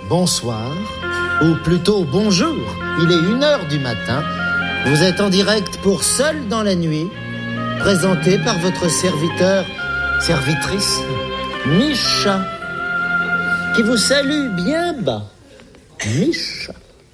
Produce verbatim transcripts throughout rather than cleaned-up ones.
bonsoir, ou plutôt bonjour. Il est une heure du matin. Vous êtes en direct pour Seul dans la nuit, présenté par votre serviteur, servitrice, Micha, qui vous salue bien bas. Micha.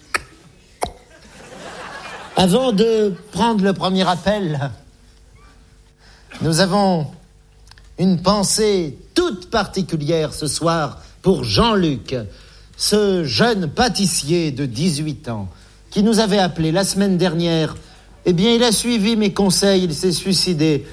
Avant de prendre le premier appel, nous avons une pensée toute particulière ce soir pour Jean-Luc, ce jeune pâtissier de dix-huit ans qui nous avait appelé la semaine dernière. Eh bien, il a suivi mes conseils, il s'est suicidé.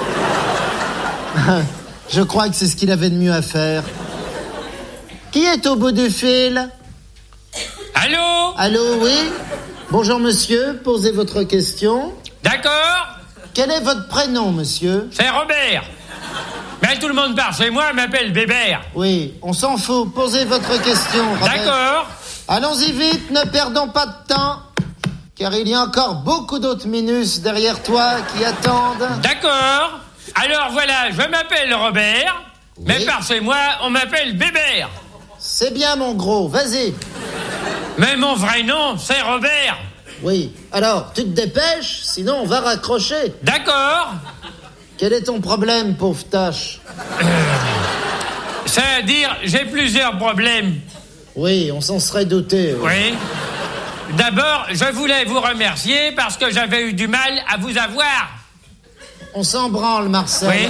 Je crois que c'est ce qu'il avait de mieux à faire. Qui est au bout du fil? Allô? Allô, oui? Bonjour, monsieur, posez votre question. D'accord. Quel est votre prénom, monsieur? C'est Robert. Mais tout le monde part chez moi, m'appelle Bébert. Oui, on s'en fout. Posez votre question, Robert. D'accord. Allons-y vite, ne perdons pas de temps, car il y a encore beaucoup d'autres minus derrière toi qui attendent. D'accord. Alors voilà, je m'appelle Robert, oui. Mais par chez moi, on m'appelle Bébert. C'est bien, mon gros, vas-y. Mais mon vrai nom, c'est Robert. Oui, alors, tu te dépêches, sinon on va raccrocher. D'accord. Quel est ton problème, pauvre tâche? euh, C'est-à-dire, j'ai plusieurs problèmes. Oui, on s'en serait douté. Oui. oui. D'abord, je voulais vous remercier parce que j'avais eu du mal à vous avoir. On s'en branle, Marcel. Oui.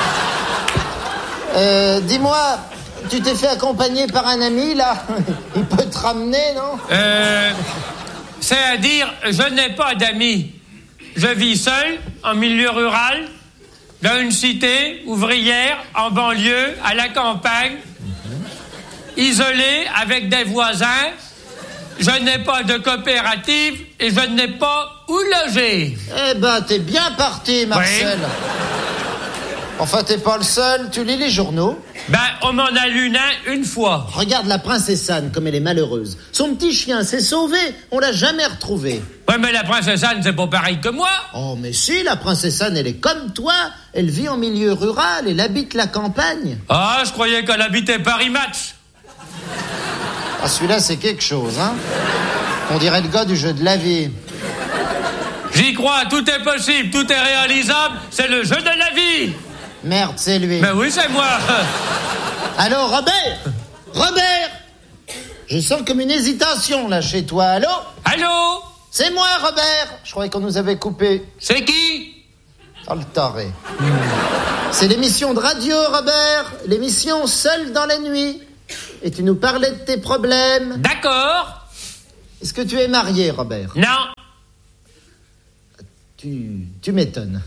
Euh, euh, dis-moi, tu t'es fait accompagner par un ami, là? Il peut te ramener, non? Euh... C'est-à-dire, je n'ai pas d'amis. Je vis seul, en milieu rural, dans une cité ouvrière, en banlieue, à la campagne, mm-hmm. isolé, avec des voisins. Je n'ai pas de coopérative et je n'ai pas où loger. Eh ben, t'es bien parti, Marcel. Oui. Enfin, t'es pas le seul, tu lis les journaux. Ben, on m'en a lu un une fois. Regarde la princesse Anne, comme elle est malheureuse. Son petit chien s'est sauvé, on l'a jamais retrouvé. Ouais, mais la princesse Anne, c'est pas pareil que moi. Oh, mais si, la princesse Anne, elle est comme toi. Elle vit en milieu rural, elle habite la campagne. Ah, je croyais qu'elle habitait Paris Match. Ah, celui-là, c'est quelque chose, hein. On dirait le gars du jeu de la vie. J'y crois, tout est possible, tout est réalisable, c'est le jeu de la vie. Merde, c'est lui. Ben oui, c'est moi. Allô, Robert? Robert? Je sens comme une hésitation, là, chez toi. Allô? Allô? C'est moi, Robert. Je croyais qu'on nous avait coupé. C'est qui? Oh, le taré. Mmh. C'est l'émission de radio, Robert. L'émission Seul dans la nuit. Et tu nous parlais de tes problèmes. D'accord. Est-ce que tu es marié, Robert? Non. Tu... tu m'étonnes.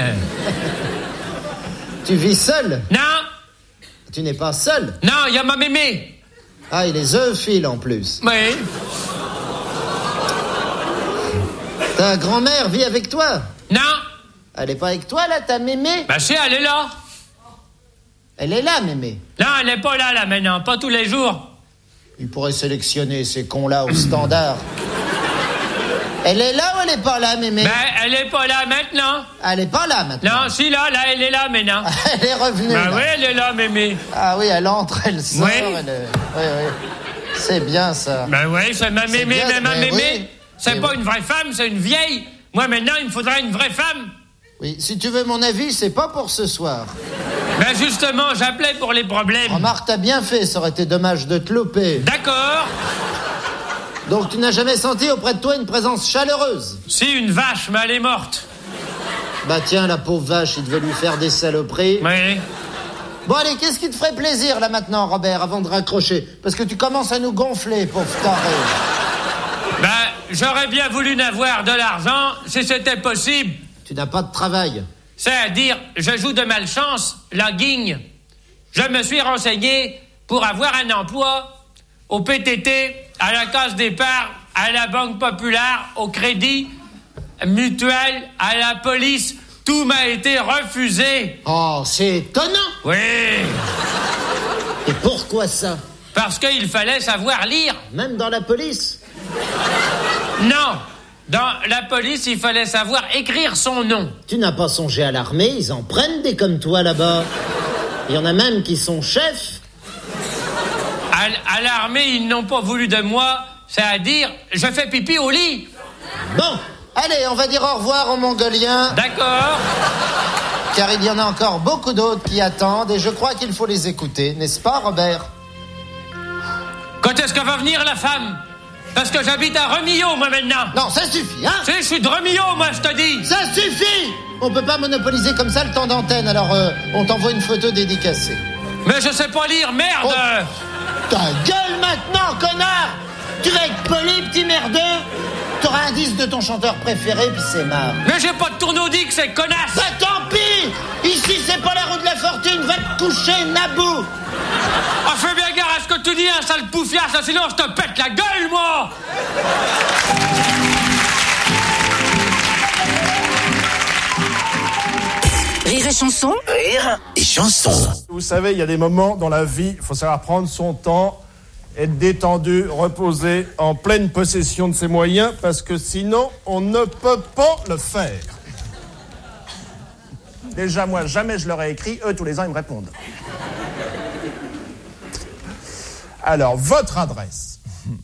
Tu vis seul? Non. Tu n'es pas seul? Non, il y a ma mémé. Ah, il est zoophile en plus. Oui. Ta grand-mère vit avec toi? Non. Elle est pas avec toi, là, ta mémé? Bah si, elle est là. Elle est là, mémé? Non, elle n'est pas là, là, maintenant. Pas tous les jours. Il pourrait sélectionner ces cons-là au standard. Elle est là ou elle est pas là, mémé? Ben, elle est pas là maintenant. Elle est pas là maintenant? Non, si, là, là, elle est là maintenant. Elle est revenue. Ben là. oui, elle est là, mémé. Ah oui, elle entre, elle sort. Oui. Elle est... Oui, oui. C'est bien, ça. Ben oui, c'est ma mémé, bien, mais ma mais mémé, oui. c'est Mais pas oui. une vraie femme, c'est une vieille. Moi, maintenant, il me faudrait une vraie femme. Oui, si tu veux mon avis, c'est pas pour ce soir. Ben justement, j'appelais pour les problèmes. Remarque, t'as bien fait, ça aurait été dommage de te louper. D'accord. Donc tu n'as jamais senti auprès de toi une présence chaleureuse? Si, une vache, mais elle est morte. Bah tiens, la pauvre vache, il devait lui faire des saloperies. Oui. Bon allez, qu'est-ce qui te ferait plaisir là maintenant, Robert, avant de raccrocher? Parce que tu commences à nous gonfler, pauvre taré. Ben, j'aurais bien voulu n'avoir de l'argent si c'était possible. Tu n'as pas de travail. C'est-à-dire, je joue de malchance la guigne. Je me suis renseigné pour avoir un emploi au P T T, à la Caisse d'épargne, à la Banque Populaire, au Crédit Mutuel, à la police. Tout m'a été refusé. Oh, c'est étonnant. Oui. Et pourquoi ça? Parce qu'il fallait savoir lire. Même dans la police? Non. Dans la police, il fallait savoir écrire son nom. Tu n'as pas songé à l'armée, ils en prennent des comme toi là-bas. Il y en a même qui sont chefs. À, à l'armée, ils n'ont pas voulu de moi, c'est-à-dire, je fais pipi au lit. Bon, allez, on va dire au revoir aux Mongoliens. D'accord. Car il y en a encore beaucoup d'autres qui attendent et je crois qu'il faut les écouter, n'est-ce pas, Robert? Quand est-ce que va venir la femme? Parce que j'habite à Remillot, moi, maintenant. Non, ça suffit, hein? Tu sais, je suis de Remillot, moi, je te dis. Ça suffit! On peut pas monopoliser comme ça le temps d'antenne, alors euh, on t'envoie une photo dédicacée. Mais je sais pas lire, merde! Oh, ta gueule maintenant, connard! Tu vas être poli, petit merdeux? T'auras un disque de ton chanteur préféré, puis c'est marre. Mais j'ai pas de tourneau-dick, c'est connasse! Bah tant pis! Ici, c'est pas la roue de la fortune, va te coucher, Nabou! Ah, fais bien gare à ce que tu dis, un sale poufiasse, sinon je te pète la gueule, moi! Rire et chanson. Rire et chanson. Vous savez, il y a des moments dans la vie, il faut savoir prendre son temps, être détendu, reposé, en pleine possession de ses moyens, parce que sinon, on ne peut pas le faire. Déjà, moi, jamais je leur ai écrit, eux, tous les ans, ils me répondent. Alors, votre adresse.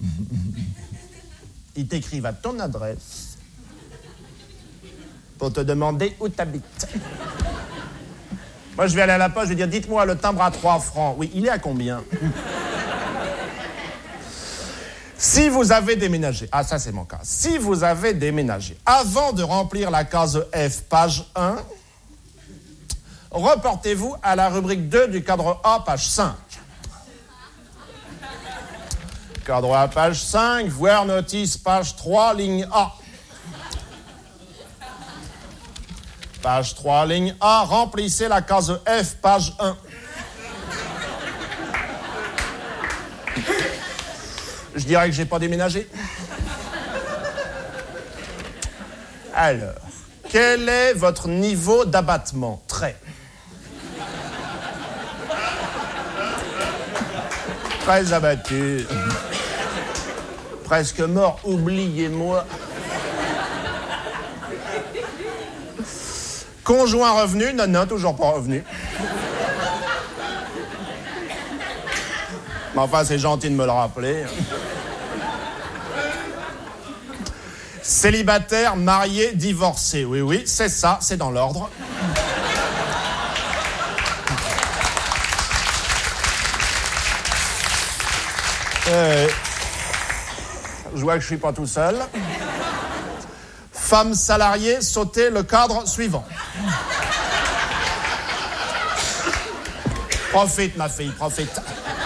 Ils t'écrivent à ton adresse pour te demander où t'habites. Moi, je vais aller à la poste, je vais dire, dites-moi, le timbre à trois francs. Oui, il est à combien? Si vous avez déménagé, ah ça c'est mon cas, si vous avez déménagé, avant de remplir la case F, page un, reportez-vous à la rubrique deux du cadre A, page cinq. Cadre A, page cinq, voir notice, page trois, ligne A. Page trois, ligne A, remplissez la case F, page un. Je dirais que j'ai pas déménagé. Alors, quel est votre niveau d'abattement? Très. Très abattu. Presque mort, oubliez-moi. Conjoint revenu? Non, non, toujours pas revenu. Mais enfin, c'est gentil de me le rappeler. Célibataire, marié, divorcé. Oui, oui, c'est ça, c'est dans l'ordre. Euh, je vois que je suis pas tout seul. Femme salariée, sautez le cadre suivant. Profite, ma fille, profite.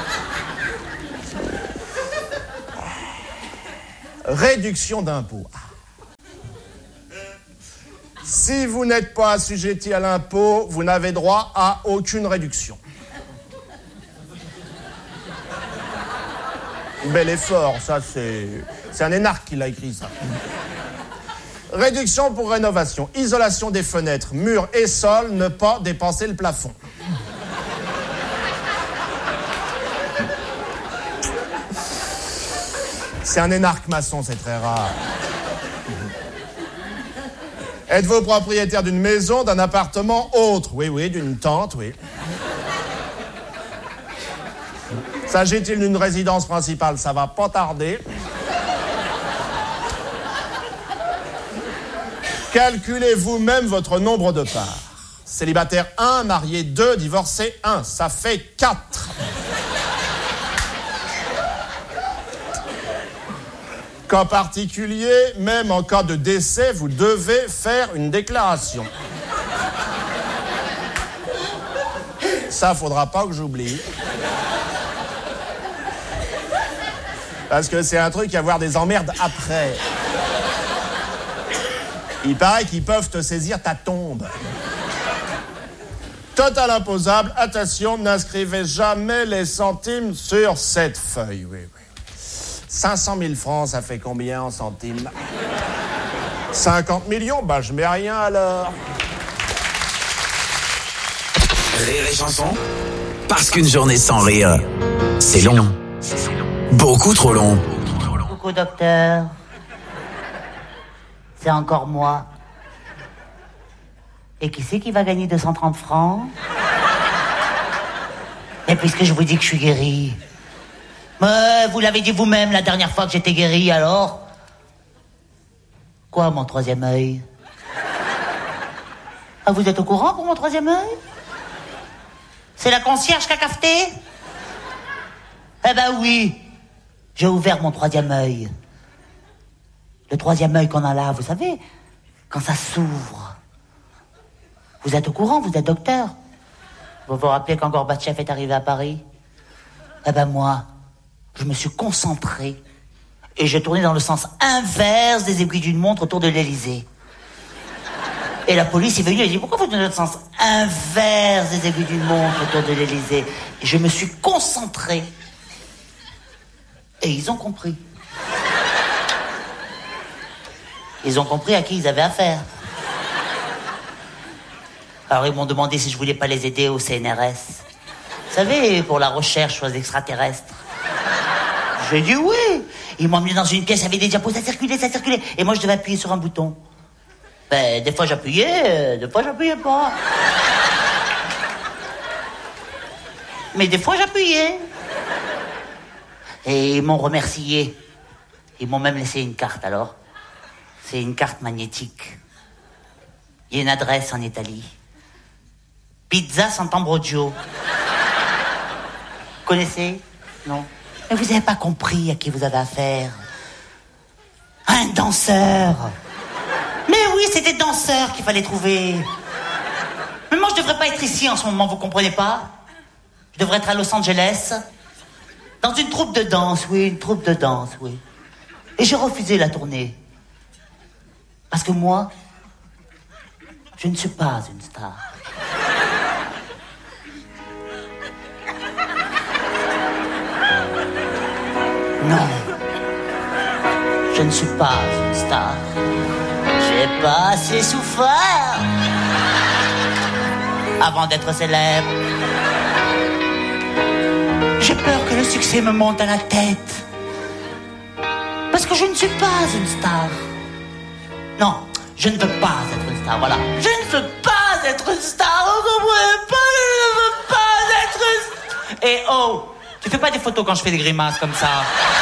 Réduction d'impôt. Si vous n'êtes pas assujetti à l'impôt, vous n'avez droit à aucune réduction. Bel effort, ça c'est... C'est un énarque qui l'a écrit, ça. Réduction pour rénovation. Isolation des fenêtres, murs et sols, ne pas dépasser le plafond. C'est un énarque maçon, c'est très rare. Êtes-vous propriétaire d'une maison, d'un appartement autre? Oui, oui, d'une tente, oui. S'agit-il d'une résidence principale? Ça va pas tarder. Calculez vous-même votre nombre de parts. Célibataire un, marié deux, divorcé un. Ça fait quatre. Cas particulier, même en cas de décès, vous devez faire une déclaration. Ça, faudra pas que j'oublie. Parce que c'est un truc à avoir des emmerdes après. Il paraît qu'ils peuvent te saisir ta tombe. Total imposable, attention, n'inscrivez jamais les centimes sur cette feuille. Oui, oui. cinq cent mille francs, ça fait combien en centimes? cinquante millions? Bah, je mets rien alors. Rire et chanson. Parce qu'une journée sans rire, c'est long. Beaucoup trop long. Coucou docteur. C'est encore moi. Et qui c'est qui va gagner deux cent trente francs? Et puisque je vous dis que je suis guéri, Mais vous l'avez dit vous-même la dernière fois que j'étais guéri, alors? Quoi, mon troisième œil? Ah, vous êtes au courant pour mon troisième œil? C'est la concierge qui a cafeté? Eh ben oui, j'ai ouvert mon troisième œil. Le troisième œil qu'on a là, vous savez, quand ça s'ouvre. Vous êtes au courant, vous êtes docteur. Vous vous rappelez quand Gorbatchev est arrivé à Paris? Eh ben moi, je me suis concentré et j'ai tourné dans le sens inverse des aiguilles d'une montre autour de l'Élysée. Et la police est venue et a dit, pourquoi vous tournez dans le sens inverse des aiguilles d'une montre autour de l'Élysée? Et je me suis concentré. Et ils ont compris. Ils ont compris à qui ils avaient affaire. Alors ils m'ont demandé si je voulais pas les aider au C N R S. Vous savez, pour la recherche sur les extraterrestres. J'ai dit oui. Ils m'ont emmené dans une pièce avec des diapos, ça circulait, ça circulait. Et moi je devais appuyer sur un bouton. Ben, des fois j'appuyais, des fois j'appuyais pas. Mais des fois j'appuyais. Et ils m'ont remercié. Ils m'ont même laissé une carte alors. C'est une carte magnétique. Il y a une adresse en Italie. Pizza Sant'Ambrogio. Vous connaissez? Non. Mais vous n'avez pas compris à qui vous avez affaire. Un danseur. Mais oui, c'était danseur qu'il fallait trouver. Mais moi, je devrais pas être ici en ce moment, vous comprenez pas? Je devrais être à Los Angeles. Dans une troupe de danse, oui, une troupe de danse, oui. Et j'ai refusé la tournée. Parce que moi, je ne suis pas une star. Non. Je ne suis pas une star. J'ai pas assez souffert avant d'être célèbre. J'ai peur que le succès me monte à la tête. Parce que je ne suis pas une star. Non, je ne veux pas être une star, voilà. Je ne veux pas être une star, vous comprenez pas, je ne veux pas être une star. Et oh, tu fais pas des photos quand je fais des grimaces comme ça.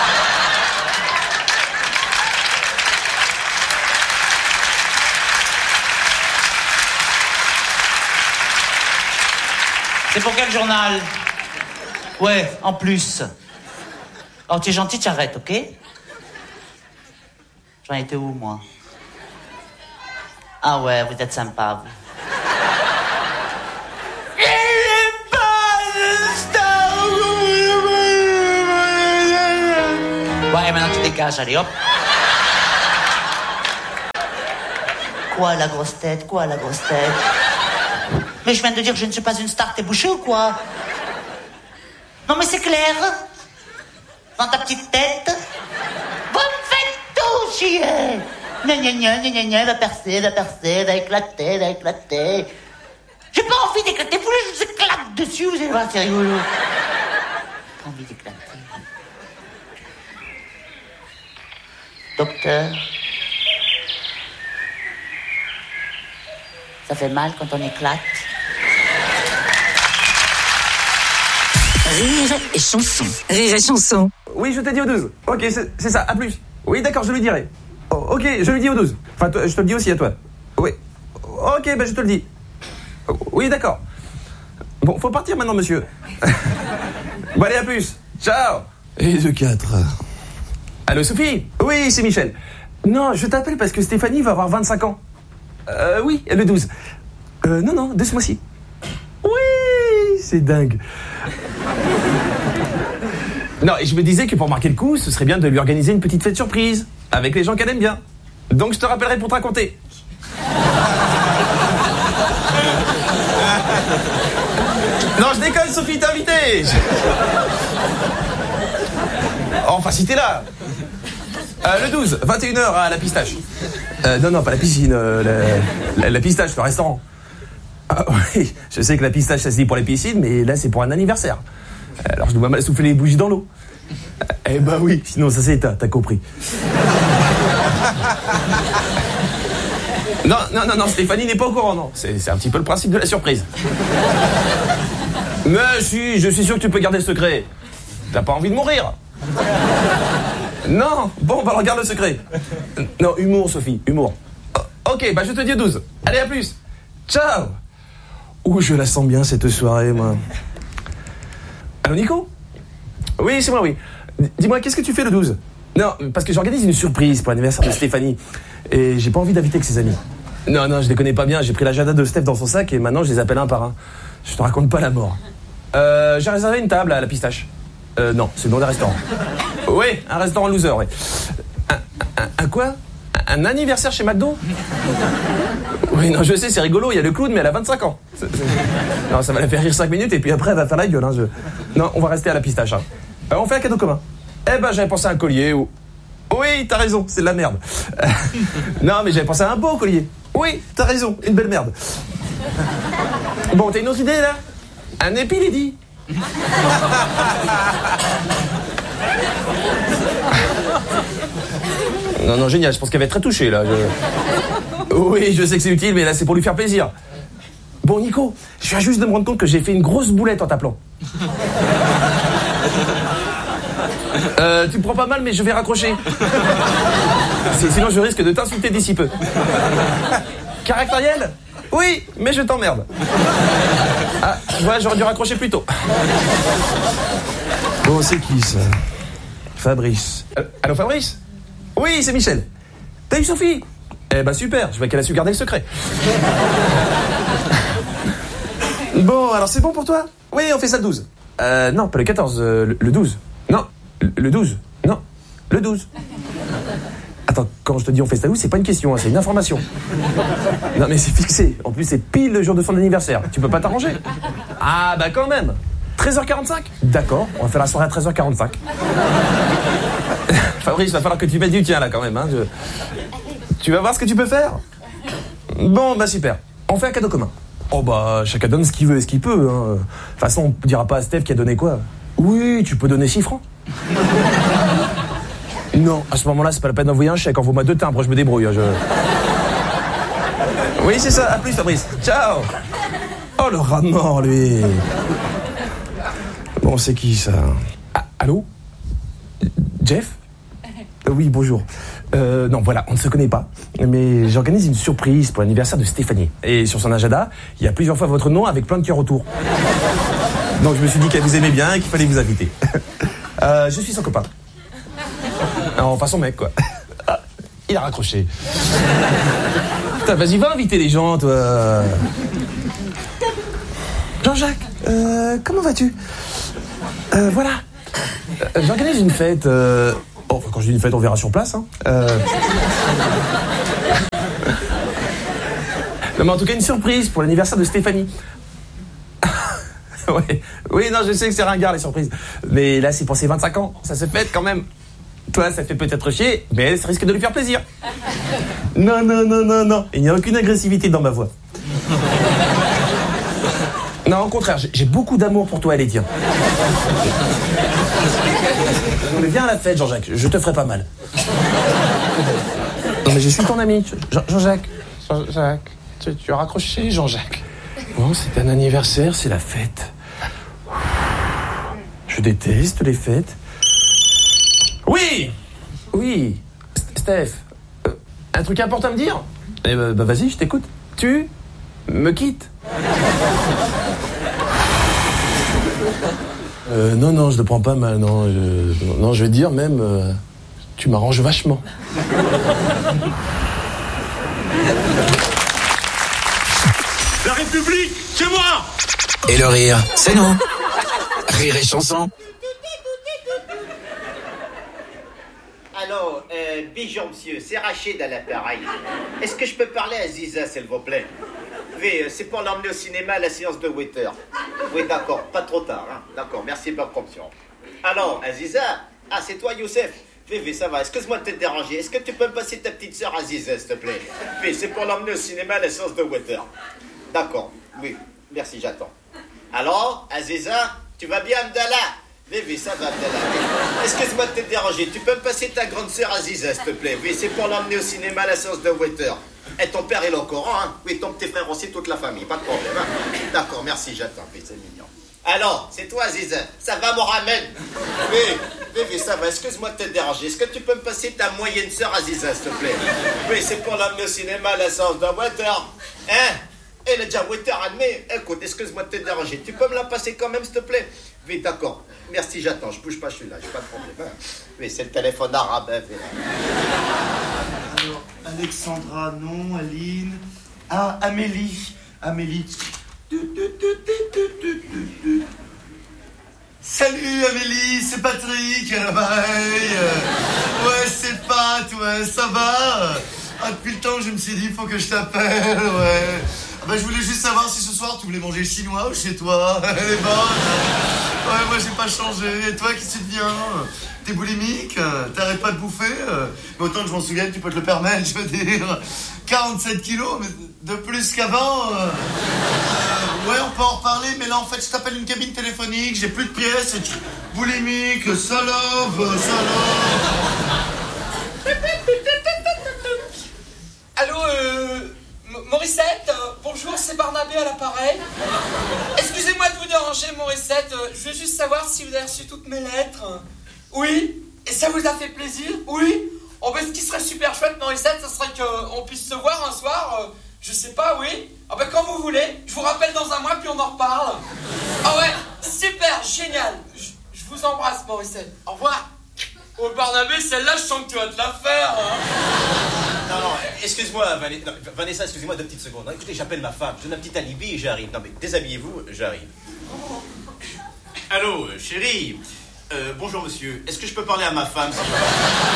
C'est pour quel journal? Ouais, en plus. Oh, tu es gentil, tu arrêtes, ok? J'en étais où, moi? Ah ouais, vous êtes sympa, vous. Ouais, maintenant tu dégages, allez, hop. Quoi, la grosse tête? Quoi, la grosse tête? Mais je viens de dire que je ne suis pas une star, t'es bouché ou quoi? Non, mais c'est clair. Dans ta petite tête. Vous me faites tout chier. Gna gna gna gna gna gna, va percer, va percer, va éclater, va éclater. J'ai pas envie d'éclater, vous voulez que je vous éclate dessus, vous allez voir, c'est rigolo. J'ai pas envie d'éclater. Docteur. Ça fait mal quand on éclate. Rire et chanson. Rire et chanson. Oui, je t'ai dit au douze. Ok, c'est, c'est ça, à plus. Oui, d'accord, je lui dirai. Oh, ok, je lui dis au douze. Enfin, toi, je te le dis aussi à toi. Oui. Ok, ben je te le dis. Oui, d'accord. Bon, faut partir maintenant, monsieur. Bon, allez, à plus. Ciao. Et de quatre. Allô, Sophie? Oui, c'est Michel. Non, je t'appelle parce que Stéphanie va avoir vingt-cinq ans. Euh, oui, le douze. Euh, non, non, de ce mois-ci. Oui, c'est dingue. Non, et je me disais que pour marquer le coup, ce serait bien de lui organiser une petite fête surprise, avec les gens qu'elle aime bien. Donc je te rappellerai pour te raconter. Non, je déconne, Sophie, t'es invitée. Enfin, si t'es là. Euh, le douze, vingt et une heures à la pistache. Euh, non, non, pas la piscine, euh, la, la, la pistache, le restaurant. Ah, oui, je sais que la pistache, ça se dit pour les piscines, mais là, c'est pour un anniversaire. Alors, je dois mal souffler les bougies dans l'eau. Eh ben oui, sinon ça s'éteint, t'as compris. Non, non, non, non, Stéphanie n'est pas au courant, non. C'est, c'est un petit peu le principe de la surprise. Mais si, je suis sûr que tu peux garder le secret. T'as pas envie de mourir. Non, bon, bah regarde le secret. Non, humour, Sophie, humour. Oh, ok, bah je te dis douze. Allez, à plus. Ciao. Ouh, je la sens bien cette soirée, moi. Allô, Nico? Oui, c'est moi, oui. D- Dis-moi, qu'est-ce que tu fais le douze? Non, parce que j'organise une surprise pour l'anniversaire de Stéphanie. Et j'ai pas envie d'inviter que ses amis. Non, non, je les connais pas bien. J'ai pris l'agenda de Steph dans son sac et maintenant je les appelle un par un. Je te raconte pas la mort. Euh, j'ai réservé une table à la Pistache. Euh, non, c'est le nom d'un restaurant. Oui, un restaurant loser, oui. Un, un, un quoi? Un anniversaire chez McDo? Oui, non, je sais, c'est rigolo, il y a le clown, mais elle a vingt-cinq ans. C'est, c'est... Non, ça va la faire rire cinq minutes et puis après elle va faire la gueule. Hein, je... Non, on va rester à la Pistache. Hein. Euh, on fait un cadeau commun. Eh ben, j'avais pensé à un collier ou... Oui, t'as raison, c'est de la merde. Euh, non, mais j'avais pensé à un beau collier. Oui, t'as raison, une belle merde. Bon, t'as une autre idée, là? Un épi, Lady. Non, non, génial, je pense qu'elle va être très touchée, là. Je... Oui, je sais que c'est utile, mais là, c'est pour lui faire plaisir. Bon, Nico, je viens juste de me rendre compte que j'ai fait une grosse boulette en t'appelant. Euh, tu me prends pas mal, mais je vais raccrocher. C'est, sinon, je risque de t'insulter d'ici peu. Caractériel? Oui, mais je t'emmerde. Ah, ouais, j'aurais dû raccrocher plus tôt. Bon, c'est qui, ça? Fabrice. Euh, allô, Fabrice? Oui, c'est Michel. T'as eu Sophie? Eh ben, super, je vois qu'elle a su garder le secret. Bon, alors c'est bon pour toi? Oui, on fait ça le douze. Euh, non, pas le quatorze, euh, le, le douze. Non, le, le douze. Non, le douze. Attends, quand je te dis on fait ça où, c'est pas une question, hein, c'est une information. Non mais c'est fixé. En plus c'est pile le jour de son anniversaire. Tu peux pas t'arranger? Ah bah quand même. treize heures quarante-cinq? D'accord, on va faire la soirée à treize heures quarante-cinq. Fabrice, il va falloir que tu mettes du tien là quand même. Hein, je... Tu vas voir ce que tu peux faire? Bon bah super. On fait un cadeau commun. Oh bah chacun donne ce qu'il veut et ce qu'il peut. Hein. De toute façon on dira pas à Steph qui a donné quoi. Oui, tu peux donner six francs. Non, à ce moment-là, c'est pas la peine d'envoyer un chèque. Envoie-moi deux timbres, je me débrouille. Je... Oui, c'est ça. À plus, Fabrice. Ciao. Oh, le rat de mort, lui. Bon, c'est qui, ça? Ah, allô? Jeff? euh, Oui, bonjour. Euh, non, voilà, on ne se connaît pas. Mais j'organise une surprise pour l'anniversaire de Stéphanie. Et sur son agenda, il y a plusieurs fois votre nom avec plein de cœurs autour. Donc, je me suis dit qu'elle vous aimait bien et qu'il fallait vous inviter. euh, je suis son copain. Enfin son mec quoi. Ah, il a raccroché. Putain, vas-y, va inviter les gens, toi. Jean-Jacques, euh, comment vas-tu? euh, Voilà. Euh, J'organise une fête. Euh... Oh, enfin, quand je dis une fête, on verra sur place. Hein. Euh... non, mais en tout cas, une surprise pour l'anniversaire de Stéphanie. Ouais. Oui, non, je sais que c'est ringard les surprises. Mais là, c'est pour ses vingt-cinq ans. Ça se fête quand même. Toi, ça fait peut-être chier, mais ça risque de lui faire plaisir. Non, non, non, non, non. Il n'y a aucune agressivité dans ma voix. Non, au contraire, j'ai beaucoup d'amour pour toi et les tiens. Mais viens à la fête, Jean-Jacques. Je te ferai pas mal. Non, mais je suis ton ami. Jean- Jean-Jacques. Jean-Jacques. Tu, tu as raccroché, Jean-Jacques. Bon, c'est un anniversaire, c'est la fête. Je déteste les fêtes. Oui. Oui. Steph. Euh, un truc important à me dire? Eh ben, bah, vas-y, je t'écoute. Tu me quittes. Euh, non, non, je le prends pas mal, non. Je, non, je vais te dire même, euh, tu m'arranges vachement. La République, c'est moi! Et le rire, c'est nous. Rire et chanson. Alors, euh, bonjour monsieur, c'est Rachid à l'appareil. Est-ce que je peux parler à Ziza, s'il vous plaît? Oui, c'est pour l'emmener au cinéma à la séance de huit heures. Oui, d'accord, pas trop tard, hein. D'accord, merci de votre compréhension. Alors, Aziza, ah, c'est toi, Youssef? Oui, oui, ça va, excuse-moi de te déranger. Est-ce que tu peux me passer ta petite sœur Aziza, s'il te plaît? Oui, c'est pour l'emmener au cinéma à la séance de huit heures. D'accord, oui, merci, j'attends. Alors, Aziza, tu vas bien, Abdallah? Oui, oui, ça va, Abdallah. Excuse-moi de te déranger. Tu peux me passer ta grande sœur Aziza, s'il te plaît? Oui, c'est pour l'emmener au cinéma à la séance de huit heures. Et ton père, il est au courant, hein? Oui, ton petit frère aussi, toute la famille, pas de problème, hein? D'accord, merci, j'attends. Oui, c'est mignon. Alors, c'est toi, Aziza. Ça va, Mohamed? Oui. Bébé, ça va, excuse-moi de te déranger. Est-ce que tu peux me passer ta moyenne sœur Aziza, s'il te plaît? Oui, c'est pour l'amener au cinéma à la séance de Water. Hein? Elle est déjà Water admis. Écoute, excuse-moi de te déranger. Tu peux me la passer quand même, s'il te plaît? Oui, d'accord. Merci, j'attends. Je bouge pas, je suis là. J'ai pas de problème. Hein? Oui, c'est le téléphone arabe. Hein, alors, Alexandra, non. Aline. Ah, Amélie. Amélie. Salut Amélie, c'est Patrick, à l'appareil. Ouais, c'est Pat, ouais, ça va. Ah, depuis le temps, je me suis dit, il faut que je t'appelle, ouais. Ah bah, je voulais juste savoir si ce soir, tu voulais manger chinois ou chez toi. Elle est bonne. Ouais, moi, j'ai pas changé. Et toi, qu'est-ce qui te vient? T'es boulimique? T'arrêtes pas de bouffer? Mais autant que je m'en souvienne, tu peux te le permettre, je veux dire. quarante-sept kilos, mais de plus qu'avant. Euh, ouais, on peut en reparler, mais là, en fait, je t'appelle une cabine téléphonique, j'ai plus de pièces, et tu... boulimique, salope, salope. Allô, euh... Morissette, euh, bonjour, c'est Barnabé à l'appareil. Excusez-moi de vous déranger, Morissette, euh, je veux juste savoir si vous avez reçu toutes mes lettres. Oui? Et ça vous a fait plaisir? Oui? Oh ben, ce qui serait super chouette, Morissette, ce serait qu'on puisse se voir un soir, euh, je sais pas, oui? Ah ben, quand vous voulez, je vous rappelle dans un mois, puis on en reparle. Ah ouais, super, génial. Je, je vous embrasse, Morissette. Au revoir. Oh, Barnabé, celle-là, je sens que tu vas te la faire, hein. Non, non, excuse-moi, Vanessa, non, Vanessa excusez-moi deux petites secondes. Non, écoutez, j'appelle ma femme, je donne un petit alibi et j'arrive. Non, mais déshabillez-vous, j'arrive. Allô, euh, chérie. Euh, bonjour, monsieur. Est-ce que je peux parler à ma femme, s'il vous plaît?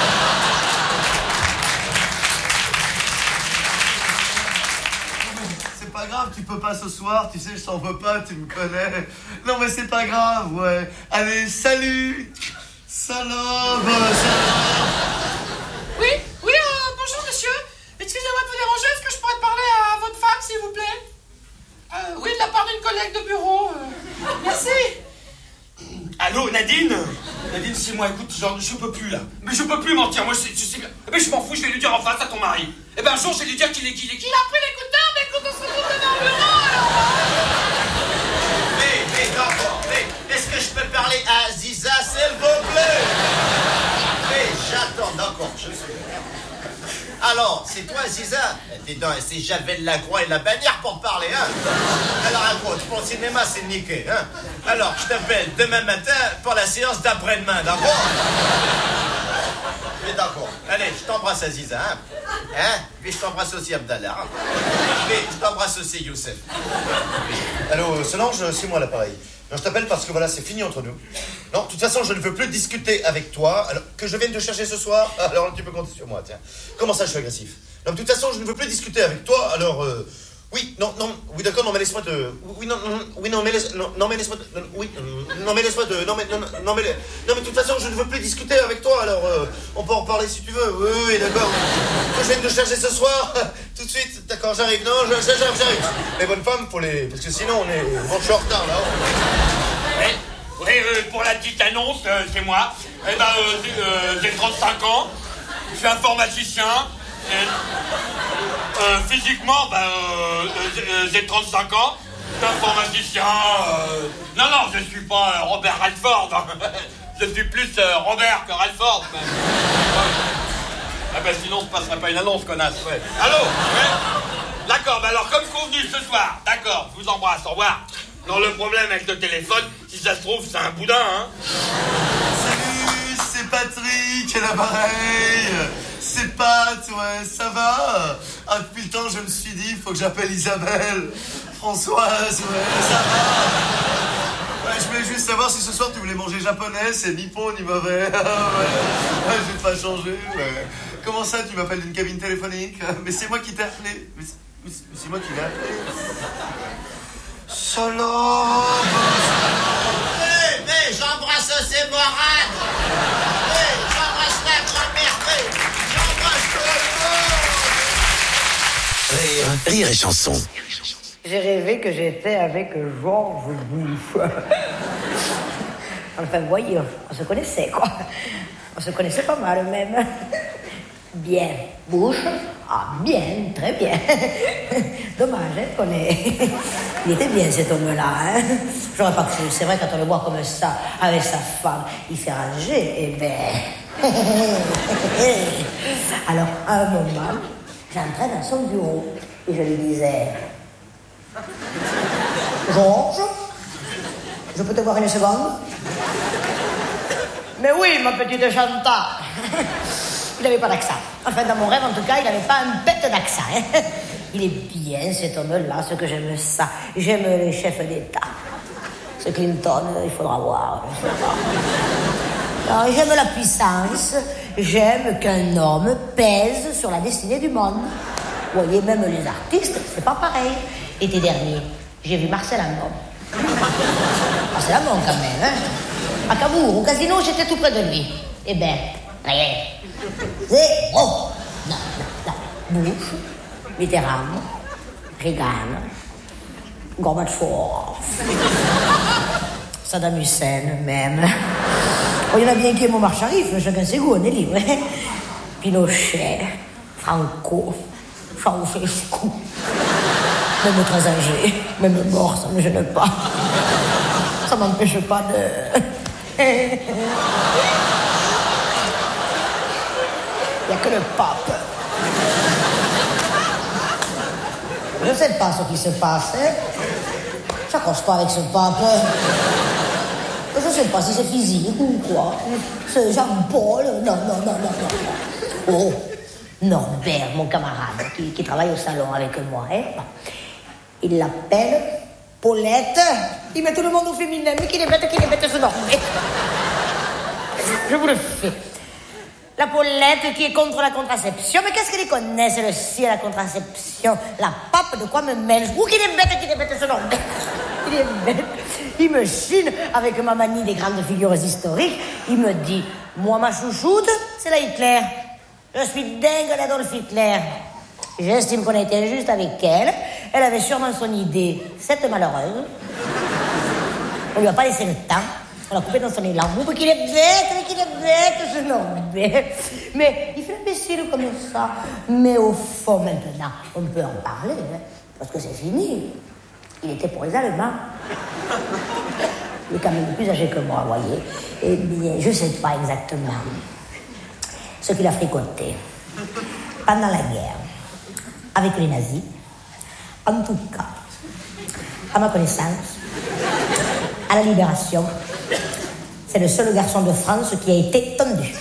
C'est pas grave, tu peux pas ce soir, tu sais, je t'en veux pas, tu me connais. Non, mais c'est pas grave, ouais. Allez, salut. Salope, salope. Oui, oui, euh, bonjour monsieur. Excusez-moi de vous déranger, est-ce que je pourrais parler à votre femme, s'il vous plaît? euh, Oui, de la part d'une collègue de bureau. Euh, merci. Allô, Nadine? Nadine, c'est moi, écoute, genre, je peux plus, là. Mais je peux plus mentir, moi, je sais bien. Mais je m'en fous, je vais lui dire en face à ton mari. Eh ben, un jour, je vais lui dire qu'il est qu'il est qu'il a pris l'écouteur, mais écoute, on se retrouve dans le bureau, alors. Mais, mais, d'accord, mais, est-ce que je peux parler à Aziza, s'il vous plaît? Mais, j'attends, d'accord, je suis... Alors, c'est toi, Aziza? Dis donc, c'est Javel Lacroix et la bannière pour te parler, hein? Alors, écoute, pour le cinéma, c'est niqué, hein? Alors, je t'appelle demain matin pour la séance d'après-demain, d'accord? Mais d'accord. Allez, je t'embrasse, Aziza, hein? Hein? Puis je t'embrasse aussi, Abdallah. Hein? Puis je t'embrasse aussi, Youssef. Allô, Solange, c'est moi à l'appareil. Non, je t'appelle parce que voilà, c'est fini entre nous. Non, de toute façon, je ne veux plus discuter avec toi. Alors, que je vienne te chercher ce soir, alors tu peux compter sur moi, tiens. Comment ça, je suis agressif? Non, de toute façon, je ne veux plus discuter avec toi, alors... Euh, oui, non, non, oui, d'accord, non, mais laisse-moi te... Oui, non, non, oui, non, mais laisse... Non, non mais laisse-moi te... Non, oui, non, mais laisse-moi te... Non, mais... Non, non, mais... Non, mais de toute façon, je ne veux plus discuter avec toi, alors... Euh, on peut en reparler si tu veux. Oui, oui, d'accord. Que je vienne te chercher ce soir, tout de suite, d'accord, j'arrive. Non, j'arrive, j'arrive. Les bonnes femmes, faut les... Parce que sinon, on est... Bon, je suis en retard, là. Oui, oui, euh, pour la petite annonce, euh, c'est moi. Eh ben, euh, euh, j'ai trente-cinq ans, je suis informaticien. Et, euh, physiquement, ben, euh, euh, j'ai trente-cinq ans, je suis informaticien. Euh, non, non, je suis pas euh, Robert Redford. Je suis plus euh, Robert que Redford, même. Ouais. Ah ben, sinon, on se passerait pas une annonce, connasse. Ouais. Allô? Ouais. D'accord, ben alors, comme convenu ce soir, d'accord, je vous embrasse, au revoir. Non, le problème avec le téléphone, si ça se trouve, c'est un boudin, hein. Salut, c'est Patrick à l'appareil. C'est Pat, ouais, ça va? Ah, depuis le temps, je me suis dit, il faut que j'appelle Isabelle. Françoise, ouais, ça va? Ouais, je voulais juste savoir si ce soir tu voulais manger japonais, c'est ni bon ni mauvais. Ouais, ouais, j'ai pas changé, ouais. Comment ça, tu m'appelles d'une cabine téléphonique? Mais c'est moi qui t'ai appelé. Mais c'est, mais c'est moi qui l'ai appelé. Salope! Hey, hey, j'embrasse ces morades! Hey, j'embrasse la grand-mère! Hey, j'embrasse tout le monde! Rire, rire et chanson. J'ai rêvé que j'étais avec Georges Bush. Enfin, voyez, on se connaissait, quoi. On se connaissait pas mal, même. Bien. Bush? Ah, bien, très bien. Dommage, hein, qu'on est... Il était bien cet homme-là, hein. J'aurais pas cru. C'est vrai, quand on le voit comme ça, avec sa femme, il fait ranger, eh ben... Alors, à un moment, j'entrais dans son bureau et je lui disais... Georges, je peux te voir une seconde? Mais oui, ma petite Chantal. Il n'avait pas d'accent. Enfin, dans mon rêve, en tout cas, il n'avait pas un bête d'accent. Hein. Il est bien, cet homme-là, ce que j'aime ça. J'aime les chefs d'État. Ce Clinton, il faudra voir. Je sais pas. Alors, j'aime la puissance. J'aime qu'un homme pèse sur la destinée du monde. Vous voyez, même les artistes, c'est pas pareil. L'été dernier, j'ai vu Marcel Amont. Marcel Amont, quand même, hein. À Cabourg, au casino, j'étais tout près de lui. Eh ben, rien. C'est... Oh non, non, non. Bush, Mitterrand, Reagan, Gorbatchev, Saddam Hussein, même. Oh, il y en a bien qui est mon marcharif, chacun ses goûts, on est libre. Hein. Pinochet, Franco, Ceausescu. Même très âgé, même mort, ça ne me gêne pas. Ça m'empêche pas de... Il n'y a que le pape. Je ne sais pas ce qui se passe. Hein. J'accroche pas avec ce pape. Je ne sais pas si c'est physique ou quoi. C'est Jean-Paul. Non, non, non, non, non. Oh, Norbert, mon camarade, qui, qui travaille au salon avec moi. Hein. Il l'appelle Paulette. Il met tout le monde au féminin. Mais qu'il est bête, qu'il est bête, ce Norbert. Je vous le fais. La Paulette qui est contre la contraception. Mais qu'est-ce qu'elle connaît, celle-ci, la contraception? La pape, de quoi me mêle? Ou qu'il est bête, qu'il est bête, ce Norbert. Il est bête. Il me chine avec ma manie des grandes figures historiques. Il me dit, moi, ma chouchoute, c'est la Hitler. Je suis dingue d'Adolf Hitler. J'estime qu'on a été injuste avec elle. Elle avait sûrement son idée, cette malheureuse. On lui a pas laissé le temps. On l'a coupé dans son élan. Vous, qu'il est bête, qu'il est bête, ce Norbert. Mais il fait l'imbécile comme ça. Mais au fond, maintenant, on peut en parler, hein, parce que c'est fini. Il était pour les Allemands. Il est quand même plus âgé que moi, vous voyez. Eh bien, je ne sais pas exactement ce qu'il a fricoté pendant la guerre avec les nazis. En tout cas, à ma connaissance, à la Libération, c'est le seul garçon de France qui a été tondu.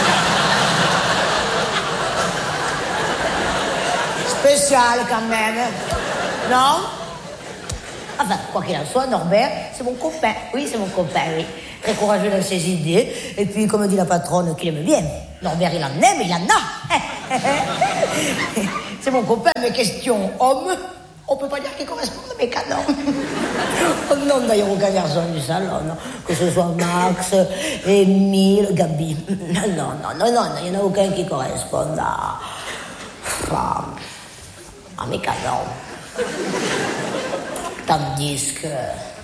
Spécial quand même, non? Enfin, quoi qu'il en soit, Norbert, c'est mon copain. Oui, c'est mon copain, oui. Très courageux dans ses idées. Et puis, comme dit la patronne, qu'il aime bien. Norbert, il en aime, il en a. C'est mon copain, mais question homme, on peut pas dire qu'il correspond à mes canons. Oh non, d'ailleurs, aucun garçon du salon, non. Que ce soit Max, Émile, Gabi. Non, non, non, non, il n'y en a aucun qui corresponde à... à, à mes canons. Tandis que...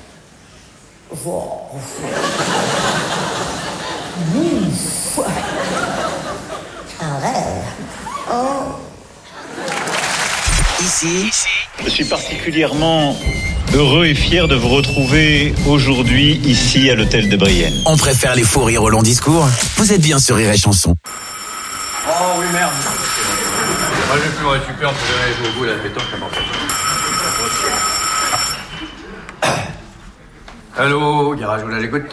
Oh, ouf. Un rêve. Oh. Ici, je suis particulièrement heureux et fier de vous retrouver aujourd'hui ici à l'hôtel de Brienne. On préfère les faux rires au long discours. Vous êtes bien sur Rire et Chanson. Oh oui, merde. Moi, je vais plus me récupérer, on peut aller jouer au bout de la pétanque, ça m'en fait. Allô, garage Gaudin, j'écoute.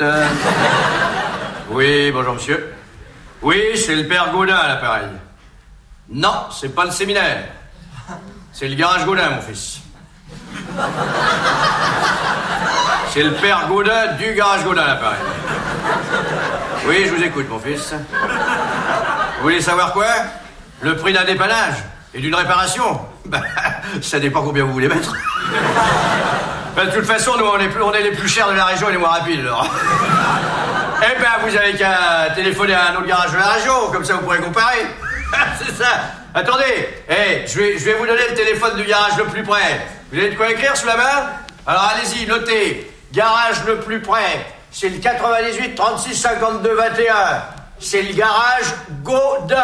Oui, bonjour monsieur. Oui, c'est le père Gaudin à l'appareil. Non, c'est pas le séminaire. C'est le garage Gaudin, mon fils. C'est le père Gaudin du garage Gaudin à l'appareil. Oui, je vous écoute, mon fils. Vous voulez savoir quoi? Le prix d'un dépannage et d'une réparation? Ben, ça dépend combien vous voulez mettre. Ben, de toute façon, nous, on est, plus, on est les plus chers de la région et les moins rapides, alors. Eh ben, vous avez qu'à téléphoner à un autre garage de la région, comme ça vous pourrez comparer. C'est ça. Attendez, hey, je vais, je vais vous donner le téléphone du garage le plus près. Vous avez de quoi écrire sous la main? Alors allez-y, notez. Garage le plus près, c'est le quatre-vingt-dix-huit trente-six cinquante-deux vingt et un. C'est le garage Gaudin.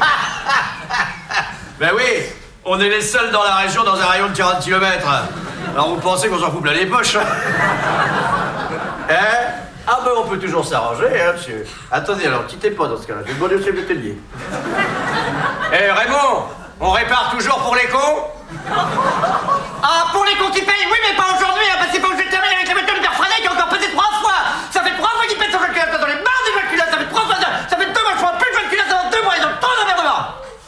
Ben oui, on est les seuls dans la région dans un rayon de quarante kilomètres. Alors vous pensez qu'on s'en fout plein les poches? Hein? Ah ben on peut toujours s'arranger, hein, monsieur. Attendez, alors quittez pas dans ce cas-là. Je vais demander au chef d'atelier. Eh Raymond, on répare toujours pour les cons? Ah, pour les cons qui payent, oui, mais pas aujourd'hui, hein, parce qu'il faut que je termine avec la voiture de Père Freinet qui a encore pesé trois fois. Ça fait trois fois qu'il pète son jeu de culasse, dans les barres des jeux de culasse, ça fait trois fois, ça, ça fait deux mois, je vois plus de jeu de culasse avant deux mois, ils ont trop d'emmerdement.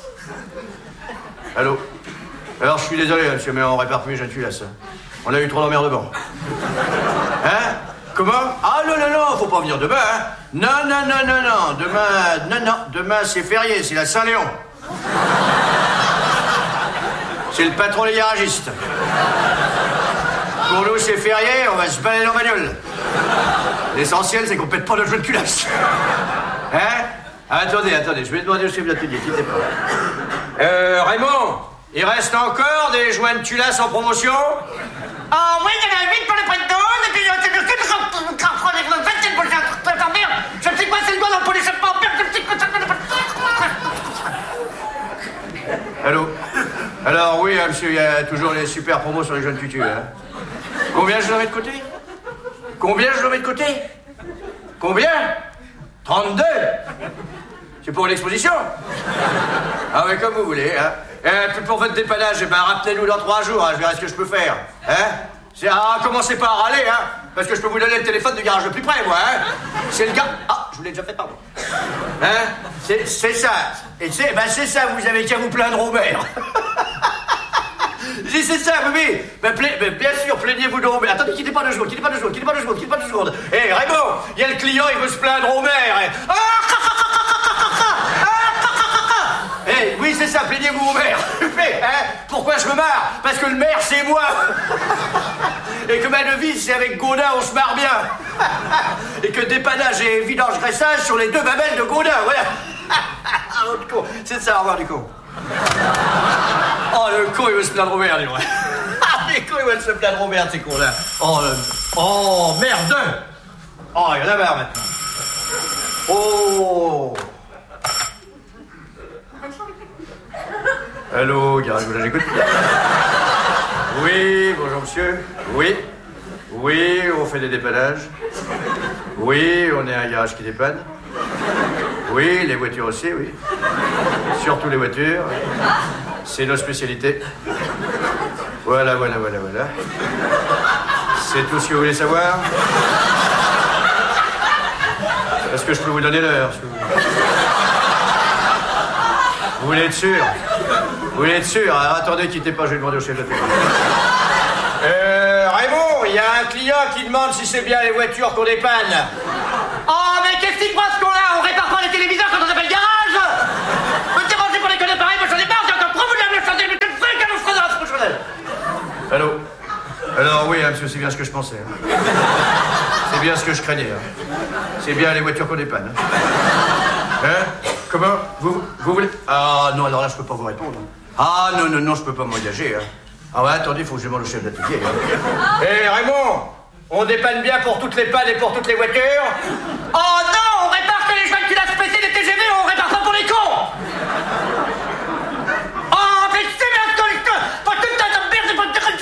Allô? Alors je suis désolé, monsieur, mais on répare plus les jeunes culasses. On a eu trop d'emmerdement. Hein? Comment? Ah non, non, non, faut pas venir demain, hein? Non, non, non, non, non, demain, non, non, demain c'est férié, c'est la Saint-Léon. C'est le patron des garagistes. Pour nous, c'est férié, on va se balader en bagnole. L'essentiel, c'est qu'on pète pas notre jeu de culasse. Hein? Attendez, attendez, je vais demander au chef d'atelier, quittez pas. Euh, Raymond, il reste encore des joints de culasse en promotion? Ah oui, il y en a huit pour le prix de douze, et puis c'est le que de vingt-sept pour le merde. Je me suis passé le doigt dans le pot d'échappement, merde, je me suis passé le Allô? Alors oui, hein, monsieur, il y a toujours les super promos sur les jeunes tutus, hein. Combien je dois mettre de côté? Combien je dois mettre de côté? Combien? trente-deux? C'est pour l'exposition? Ah oui, comme vous voulez, hein. Et puis pour votre dépannage, eh ben rappelez-nous dans trois jours, hein, je verrai ce que je peux faire. Hein? C'est, ah, commencez pas à râler, hein, parce que je peux vous donner le téléphone du garage le plus près, moi, hein. C'est le gars... Ah, je vous l'ai déjà fait, pardon. Hein? C'est, c'est ça. Et c'est, ben c'est ça, vous avez qu'à vous plaindre au maire. Si c'est ça, oui, oui. Ben, pla... ben, bien sûr, plaignez-vous donc. Mais attendez, quittez pas deux secondes, quittez pas deux secondes, quittez pas deux secondes, quittez pas deux secondes. Hé, hey, Raymond, il y a le client, il veut se plaindre au maire. Hey. Ah, Eh, hey, oui, c'est ça, plaignez-vous au maire. Mais, hein, pourquoi je me marre? Parce que le maire, c'est moi. Et que ma devise, c'est avec Gaudin, on se marre bien. Et que dépannage et vidange-graissage sur les deux babelles de Gaudin, voilà. C'est ça, au revoir du con. Oh, le con, il veut se plaindre au maire, dis moi. Ah, les cons, ils veulent se plaindre au maire, ces cons-là. Oh, le... oh, merde. Oh, il y en a marre, maintenant. Oh. Allô, garage, vous j'écoute. Oui, bonjour monsieur. Oui. Oui, on fait des dépannages. Oui, on est un garage qui dépanne. Oui, les voitures aussi, oui. Surtout les voitures. C'est nos spécialités. Voilà, voilà, voilà, voilà. C'est tout ce que vous voulez savoir? Est-ce que je peux vous donner l'heure? Vous voulez être sûr? Vous voulez être sûr? Alors attendez, quittez pas, je vais demander au chef de l'atelier. Euh, Raymond, il y a un client qui demande si c'est bien les voitures qu'on dépanne. Oh, mais qu'est-ce qu'il croit ce con-là? On répare pas les téléviseurs quand on s'appelle garage. Me dérangez pour les conneries pareilles, moi j'en ai marre, j'ai encore trop voulu me changer, mais je sais qu'elle nous fera dans ce prochain. Allô? Alors oui, hein, monsieur, c'est bien ce que je pensais. Hein. C'est bien ce que je craignais. Hein. C'est bien les voitures qu'on dépanne. Hein, hein? Comment? Vous, vous voulez... Ah non, alors là, je peux pas vous répondre. Ah non, non, non, je peux pas m'engager. Hein. Ah ouais, attendez, il faut que je demande au chef d'atelier. Hé, hein. Hey, Raymond, on dépanne bien pour toutes les pannes et pour toutes les voitures? Oh non, on répare que les joints de culasse pétés des T G V, on répare pas pour les cons. Oh, mais c'est bien ce que... Pas tout le temps de merde, pas de...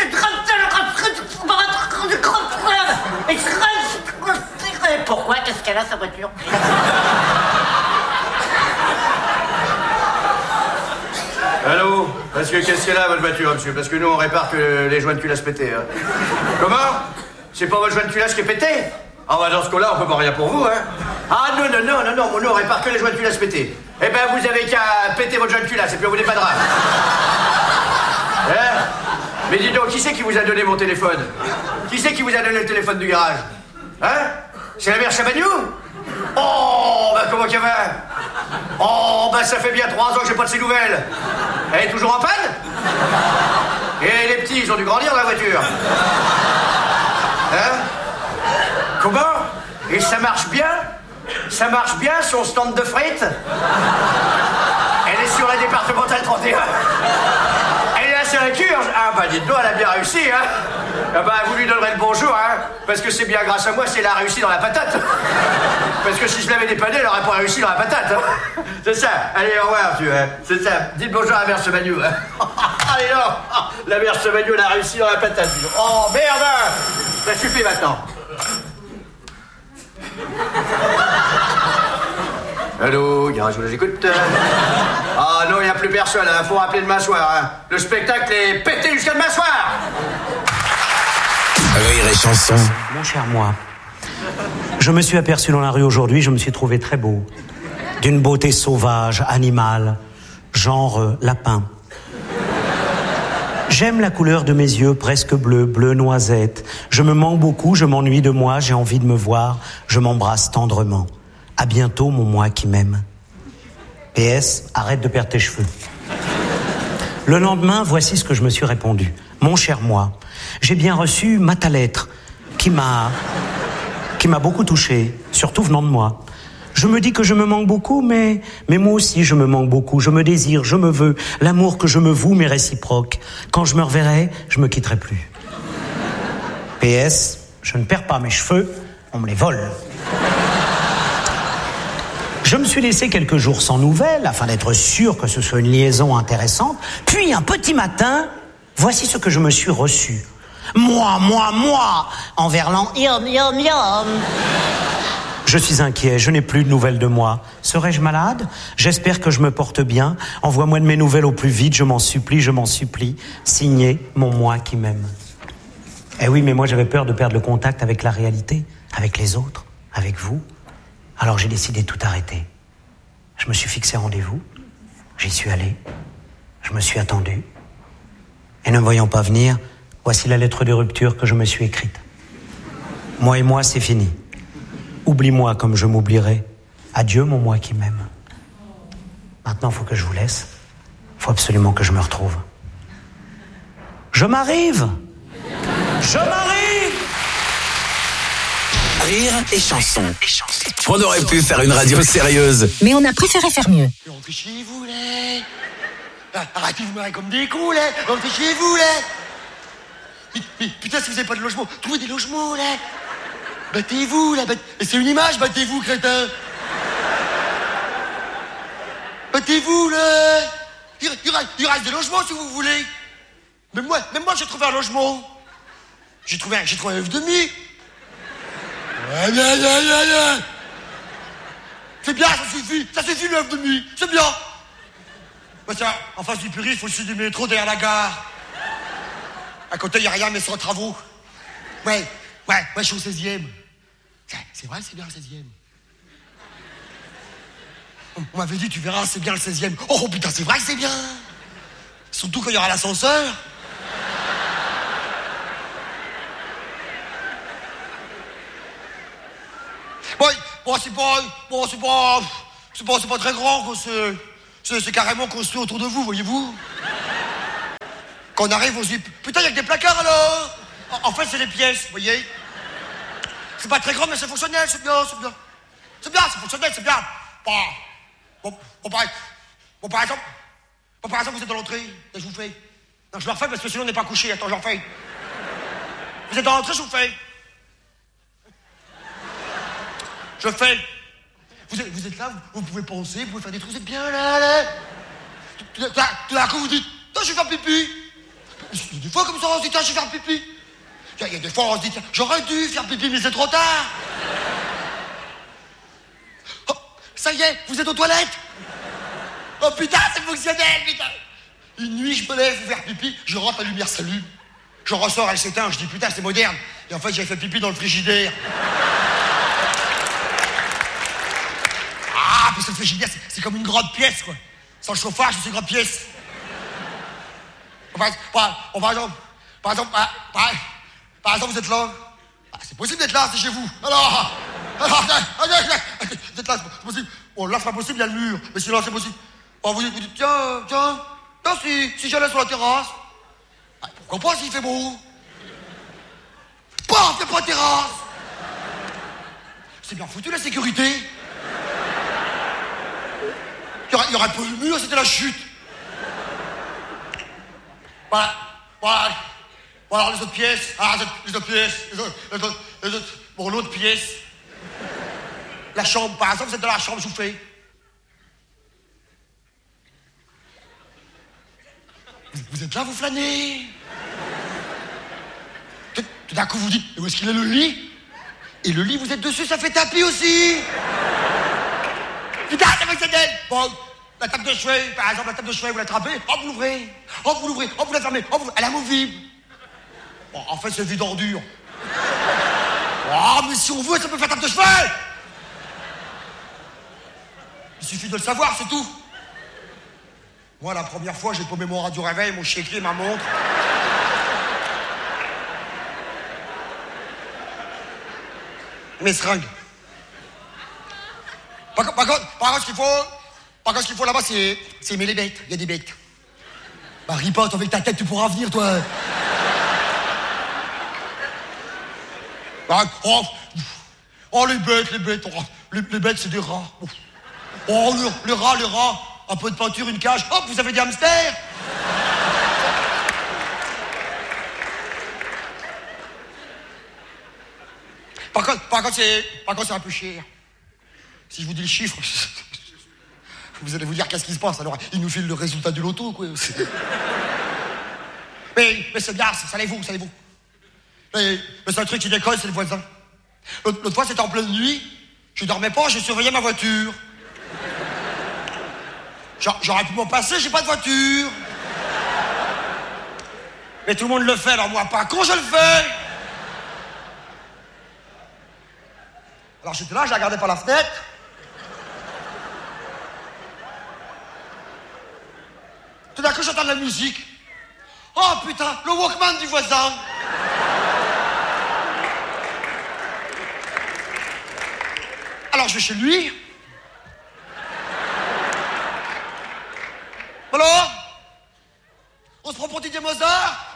Pourquoi? Qu'est-ce qu'elle a, sa voiture? Allô? Parce que qu'est-ce qu'elle a, votre voiture, monsieur? Parce que nous, on répare que les joints de culasse pétés, hein. Comment? C'est pas votre joint de culasse qui est pété? Ah bah dans ce cas-là, on peut pas rien pour vous, hein. Ah non, non, non, non, non, nous, on répare que les joints de culasse pétés. Eh ben, vous avez qu'à péter votre joint de culasse, et puis on vous dépannera. Hein? Mais dis donc, qui c'est qui vous a donné mon téléphone? Qui c'est qui vous a donné le téléphone du garage? Hein? C'est la mère Chabagnou? Oh, bah comment qu'elle va? Oh, bah ça fait bien trois ans que j'ai pas de ses nouvelles. Elle est toujours en panne? Et les petits, ils ont dû grandir dans la voiture. Hein? Comment? Et ça marche bien? Ça marche bien, son stand de frites? Elle est sur la départementale trente et un. Elle est là sur la cure. Ah bah dites-donc, elle a bien réussi, hein. Ah bah vous lui donnerez le bonjour, hein. Parce que c'est bien grâce à moi si elle a réussi dans la patate. Parce que si je l'avais dépanné, elle aurait pas réussi dans la patate, hein. C'est ça. Allez, au revoir, tu vois. C'est ça. Dites bonjour à la mère Sebagnou, hein. allez, non. La mère Chevalier, elle a réussi dans la patate. Oh, merde. Ça suffit maintenant. Allô, garage, je j'écoute. Ah non, il n'y a plus personne, hein. Faut rappeler demain soir. Hein. Le spectacle est pété jusqu'à demain soir. Rire et chanson. Mon cher moi, je me suis aperçu dans la rue aujourd'hui, je me suis trouvé très beau. D'une beauté sauvage, animale, genre euh, lapin. J'aime la couleur de mes yeux, presque bleu, bleu noisette. Je me manque beaucoup, je m'ennuie de moi, j'ai envie de me voir, je m'embrasse tendrement. À bientôt, mon moi qui m'aime. P S, arrête de perdre tes cheveux. Le lendemain, voici ce que je me suis répondu. Mon cher moi, j'ai bien reçu ma ta lettre, qui m'a, qui m'a beaucoup touché, surtout venant de moi. Je me dis que je me manque beaucoup, mais, mais moi aussi je me manque beaucoup. Je me désire, je me veux. L'amour que je me voue m'est réciproque. Quand je me reverrai, je me quitterai plus. P S, je ne perds pas mes cheveux, on me les vole. Je me suis laissé quelques jours sans nouvelles, afin d'être sûr que ce soit une liaison intéressante. Puis, un petit matin, voici ce que je me suis reçu. Moi, moi, moi, en verlan, yom, yom, yom. Je suis inquiet, je n'ai plus de nouvelles de moi. Serais-je malade? J'espère que je me porte bien. Envoie-moi de mes nouvelles au plus vite, je m'en supplie, je m'en supplie. Signé, mon moi qui m'aime. Eh oui, mais moi j'avais peur de perdre le contact avec la réalité, avec les autres, avec vous. Alors j'ai décidé de tout arrêter. Je me suis fixé rendez-vous, j'y suis allé, je me suis attendu. Et ne me voyant pas venir, voici la lettre de rupture que je me suis écrite. Moi et moi, c'est fini. Oublie-moi comme je m'oublierai. Adieu, mon moi qui m'aime. Maintenant, il faut que je vous laisse. Il faut absolument que je me retrouve. Je m'arrive! Je m'arrive! Rire et chanson. On aurait pu faire une radio sérieuse. Mais on a préféré faire mieux. Rentrez chez vous, là. Arrêtez de vous marrer comme des cons, là. Rentrez chez vous, là. Mais, mais putain, si vous n'avez pas de logement, trouvez des logements, là. Battez-vous, là. Bat... C'est une image, battez-vous, crétin. Battez-vous, là. Il, il, il reste des logements, si vous voulez. Même moi, même moi j'ai trouvé un logement. J'ai trouvé un, j'ai trouvé un œuf demi. Aïe, aïe, aïe, aïe, aïe. C'est bien, ça suffit, ça suffit l'œuf demi, c'est bien. Bah tiens, en face du périph', au-dessus du métro, derrière la gare. À côté, il n'y a rien, mais sans travaux. Ouais, ouais, ouais, je suis au seizième. C'est vrai, c'est bien le seizième. On, on m'avait dit, tu verras, c'est bien le seizième. Oh putain, c'est vrai que c'est bien. Surtout quand il y aura l'ascenseur. Bon, bon c'est pas, bon, c'est pas, c'est pas, c'est pas très grand, quoi. C'est, c'est, c'est carrément construit autour de vous, voyez-vous. Quand on arrive, on se dit, putain, il y a que des placards, alors. En, en fait, c'est des pièces, vous voyez. C'est pas très grand, mais c'est fonctionnel, c'est bien, c'est bien. C'est bien, c'est fonctionnel, c'est bien. Bon, bon, bon, par, bon, par exemple, bon, par exemple, vous êtes dans l'entrée, et je vous fais. Non, je le refais parce que sinon on n'est pas couché, attends, je le refais. Vous êtes dans l'entrée, je vous fais. Je fais. Vous êtes, vous êtes là, vous, vous pouvez penser, vous pouvez faire des trucs, vous êtes bien là, là. Tout, tout, tout d'un coup, vous dites, tiens, je vais faire pipi. Il y a des fois comme ça, on se dit, tiens, je vais faire pipi. Il y a des fois, on se dit, tiens, j'aurais dû faire pipi, mais c'est trop tard. Oh, ça y est, vous êtes aux toilettes. Oh putain, c'est fonctionnel, putain. Une nuit, je me lève pour faire pipi, je rentre, la lumière s'allume. Je ressors, elle s'éteint, je dis, putain, c'est moderne. Et en fait, j'avais fait pipi dans le frigidaire. Ah, parce que le frigidaire, c'est, c'est comme une grande pièce, quoi. Sans le chauffage, c'est une grande pièce. Par, par, par exemple, par exemple, par, par, par exemple, vous êtes là. Ah, c'est possible d'être là, c'est chez vous. Alors, alors, vous êtes là, c'est possible. Bon, là, c'est pas possible, il y a le mur. Mais sinon, c'est possible. Oh, vous, vous dites, tiens, tiens, tiens, si, si j'allais sur la terrasse. Ah, pourquoi pas s'il fait beau? Pas, fais pas terrasse. C'est bien foutu, la sécurité. Il y aurait, il y aurait pas eu le mur, c'était la chute. Voilà, voilà, voilà les autres pièces. Ah, les autres pièces, les autres, les autres, les autres. Bon, l'autre pièce. La chambre, par exemple, vous êtes dans la chambre, je vous fais. vous êtes là, vous flânez. Tout, tout d'un coup, vous dites, où est-ce qu'il est le lit? Et le lit, vous êtes dessus, ça fait tapis aussi. Putain, ça fait d'elle. Bon, la table de chevet, par exemple, la table de chevet, vous l'attrapez, hop, vous l'ouvrez. Hop, vous l'ouvrez, hop, vous la fermez, hop, vous... elle est amovible. Bon, en fait, c'est vide ordure. Oh, mais si on veut, ça peut faire table de chevet. Il suffit de le savoir, c'est tout. Moi, la première fois, j'ai paumé mon radio réveil, mon chéquier, ma montre. Mes seringues. Par, par, par contre, par contre, ce qu'il faut, par contre, ce qu'il faut là-bas, c'est, c'est aimer les bêtes. Il y a des bêtes. Bah, ripote, avec ta tête, tu pourras venir, toi. Bah, oh, oh, les bêtes, les bêtes, oh, les, les bêtes, c'est des rats. Oh, le, le rat, le rat, un peu de peinture, une cage, hop, vous avez des hamsters. Par contre, par contre, c'est, par contre, c'est un peu cher. Si je vous dis le chiffre, vous allez vous dire qu'est-ce qui se passe. Alors, il nous file le résultat du loto, quoi. Mais, mais c'est bien, savez-vous, savez-vous. Mais, mais c'est un truc qui décolle, c'est le voisin. L'autre, l'autre fois, c'était en pleine nuit. Je dormais pas, je surveillais ma voiture. J'aurais pu m'en passer, j'ai pas de voiture. Mais tout le monde le fait, alors moi pas. Quand je le fais. Alors j'étais là, je la regardais par la fenêtre. Tout d'un coup, j'entends de la musique. Oh putain, le Walkman du voisin. Alors je vais chez lui. Alors, on se prend pour Didier Mozart.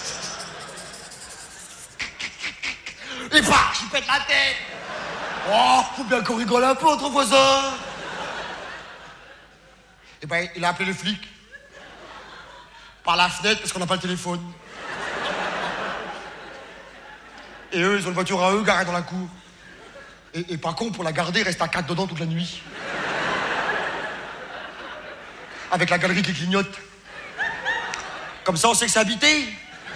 Et bah, j'y pète la tête. Oh, faut bien qu'on rigole un peu entre voisins. Et ben, il a appelé les flics. Par la fenêtre, parce qu'on n'a pas le téléphone. Et eux, ils ont une voiture à eux, garée dans la cour. Et, et pas con, pour la garder, il reste à quatre dedans toute la nuit. Avec la galerie qui clignote. Comme ça, on sait que c'est habité.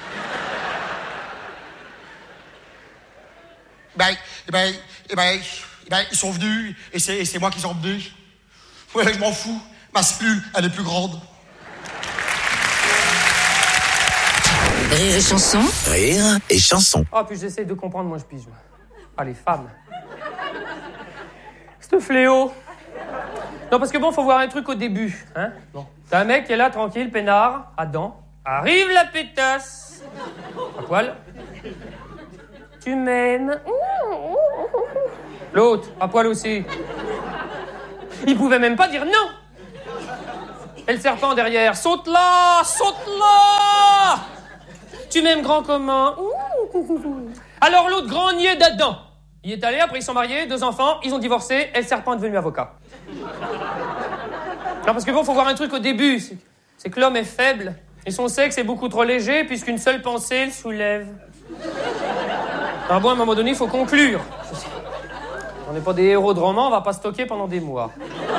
Ben, eh ben, eh ben, eh ben, ils sont venus, et c'est, et c'est moi qui les ai emmenés. Ouais, je m'en fous. Ma cellule, elle est plus grande. Rire et chanson. Rire et chanson. Ah, puis j'essaie de comprendre, moi je pige. Ah, les femmes. C'est un fléau. Non, parce que bon, faut voir un truc au début, hein. Bon. T'as un mec qui est là, tranquille, peinard, Adam. Arrive la pétasse. À poil. Tu m'aimes. L'autre, à poil aussi. Il pouvait même pas dire non. Et le serpent derrière. Saute là, saute là. Tu m'aimes grand comment. Alors l'autre, grand niais d'Adam. Il est allé, après ils sont mariés, deux enfants, ils ont divorcé, et le serpent est devenu avocat. Non, parce que bon, faut voir un truc au début. C'est, c'est que l'homme est faible, et son sexe est beaucoup trop léger, puisqu'une seule pensée le soulève. Alors bon, à un moment donné, il faut conclure. On n'est pas des héros de roman, on va pas stocker pendant des mois.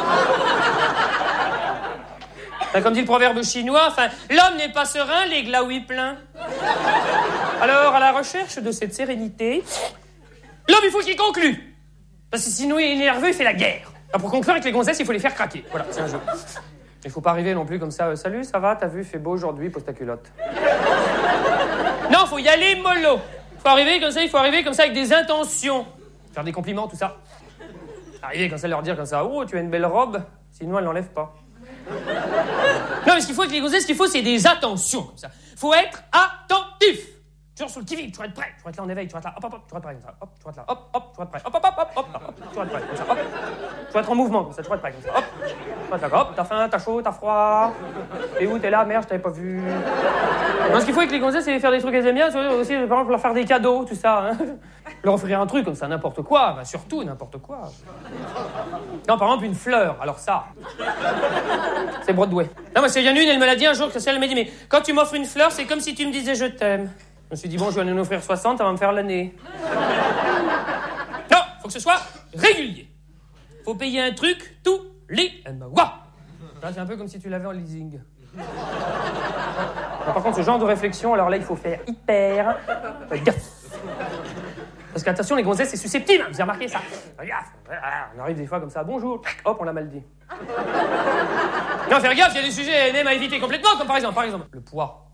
Enfin, comme dit le proverbe chinois, enfin, l'homme n'est pas serein, les glaouis pleins. Alors, à la recherche de cette sérénité, l'homme, il faut qu'il conclue. Parce que sinon, il est nerveux, il fait la guerre. Alors, pour conclure avec les gonzesses, il faut les faire craquer. Voilà, c'est un jeu. Il faut pas arriver non plus comme ça. Euh, Salut, ça va, t'as vu, il fait beau aujourd'hui, pose ta culotte. Non, faut y aller mollo. Faut arriver comme ça, il faut arriver comme ça avec des intentions. Faire des compliments, tout ça. Arriver comme ça, leur dire comme ça, oh, tu as une belle robe, sinon elle l'enlève pas. Non, mais ce qu'il faut avec les gonzesses, ce qu'il faut, c'est des attentions, comme ça. Faut être attentif. Toujours sur le qui-vive, tu vas être prêt. Tu vas être là en éveil, tu vas être là, hop, hop, hop, tu vas être prêt, comme ça. Hop, tu vas être là, hop, hop, tu vas être prêt. Hop, hop, hop, hop, hop, hop, tu vas être prêt, comme ça. Hop, tu vas être en mouvement, comme ça, tu vas être prêt, comme ça. Hop, tu vas être là, hop, t'as faim, t'as chaud, t'as froid. Et où t'es là, merde, je t'avais pas vu. Non, ce qu'il faut avec les gonzesses, c'est faire des trucs qu'elles aiment bien, aussi, par exemple, leur faire des cadeaux, tout ça. Hein. Leur offrir un truc comme ça, n'importe quoi, bah, surtout n'importe quoi. Non, par exemple, une fleur, alors ça, c'est Broadway. Non, moi, c'est bien une, elle me l'a dit un jour, que elle m'a dit, mais quand tu m'offres une fleur, c'est comme si tu me disais je t'aime. Je me suis dit, bon, je vais en offrir soixante, ça va me faire l'année. Non, faut que ce soit régulier. Faut payer un truc tous les mois. Là, c'est un peu comme si tu l'avais en leasing. Alors, par contre, ce genre de réflexion, alors là, il faut faire hyper euh, gaffe. Parce qu'attention, les gonzesses, c'est susceptible. Vous avez remarqué ça? Gaffe. On arrive des fois comme ça, bonjour, hop, on l'a mal dit. Non, faire gaffe, il y a des sujets même à éviter complètement, comme par exemple, par exemple, le poids.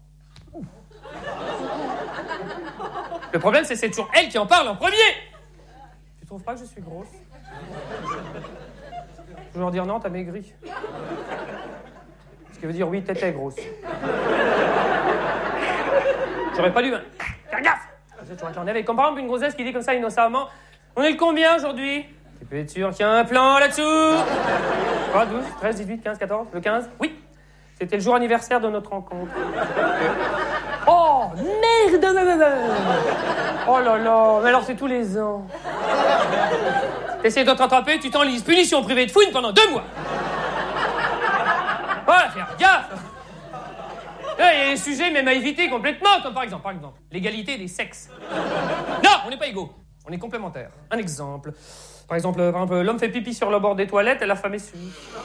Le problème, c'est que c'est toujours elle qui en parle en premier. Tu trouves pas que je suis grosse? Toujours dire non, t'as maigri. Ce qui veut dire oui, t'étais grosse. J'aurais pas dû... Hein. Faire gaffe! On avait comme par exemple une grossesse qui dit comme ça innocemment: on est le combien aujourd'hui? Tu peux être sûr qu'il y a un plan là-dessous? trois, douze, treize, dix-huit, quinze, quatorze, le quinze? Oui. C'était le jour anniversaire de notre rencontre. Oh, merde! Oh là là, mais alors c'est tous les ans. T'essaies de te rattraper, tu t'enlises. Punition privée de fouine pendant deux mois. Voilà, faire gaffe! Il y a des sujets même à éviter complètement, comme par exemple, par exemple, l'égalité des sexes. Non, on n'est pas égaux, on est complémentaires. Un exemple. Par exemple, par exemple, l'homme fait pipi sur le bord des toilettes et la femme essuie.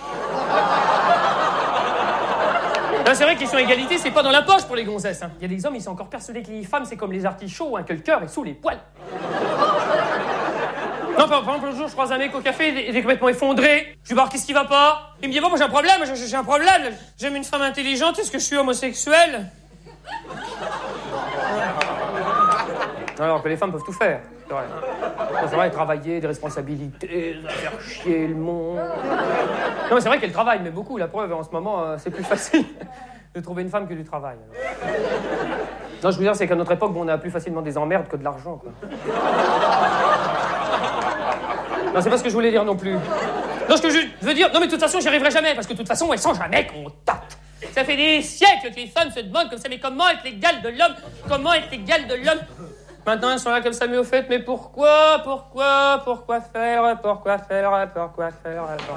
Non, c'est vrai que question égalité, c'est pas dans la poche pour les gonzesses. Hein. Il y a des hommes, ils sont encore persuadés que les femmes, c'est comme les artichauts, hein, que le cœur est sous les poils. Non, par exemple, le jour, je croise un mec au café, il est, il est complètement effondré. Je lui dis, qu'est-ce qui va pas? Il me dit, bon, moi j'ai un problème, j'ai, j'ai un problème. J'aime une femme intelligente, est-ce que je suis homosexuel? Alors que les femmes peuvent tout faire, c'est vrai. C'est vrai, travailler, des responsabilités, faire chier le monde. Non, mais c'est vrai qu'elle travaille, mais beaucoup. La preuve, en ce moment, euh, c'est plus facile de trouver une femme que du travail. Alors. Non, je veux dire, c'est qu'à notre époque, bon, on a plus facilement des emmerdes que de l'argent, quoi. Non, c'est pas ce que je voulais dire non plus. Non, ce que je veux dire... Non, mais de toute façon, j'y arriverai jamais, parce que de toute façon, elles sont jamais contentes. Ça fait des siècles que les femmes se demandent comme ça, mais comment être l'égal de l'homme? Comment être l'égal de l'homme? Maintenant, elles sont là comme ça, mais au fait, mais pourquoi? Pourquoi? Pourquoi faire? Pourquoi faire? Pourquoi faire? Pourquoi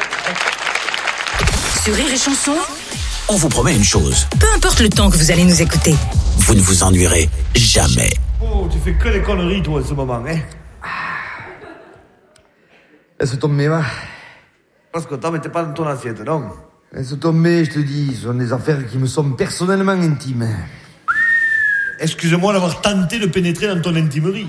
faire? Sur Rire et Chanson, on vous promet une chose. Peu importe le temps que vous allez nous écouter, vous ne vous ennuierez jamais. Oh, tu fais que les conneries, toi, en ce moment, hein? Laisse tomber, va. Parce que toi, mais t'es pas dans ton assiette, non? Laisse tomber, je te dis, ce sont des affaires qui me sont personnellement intimes. Excuse-moi d'avoir tenté de pénétrer dans ton intimerie.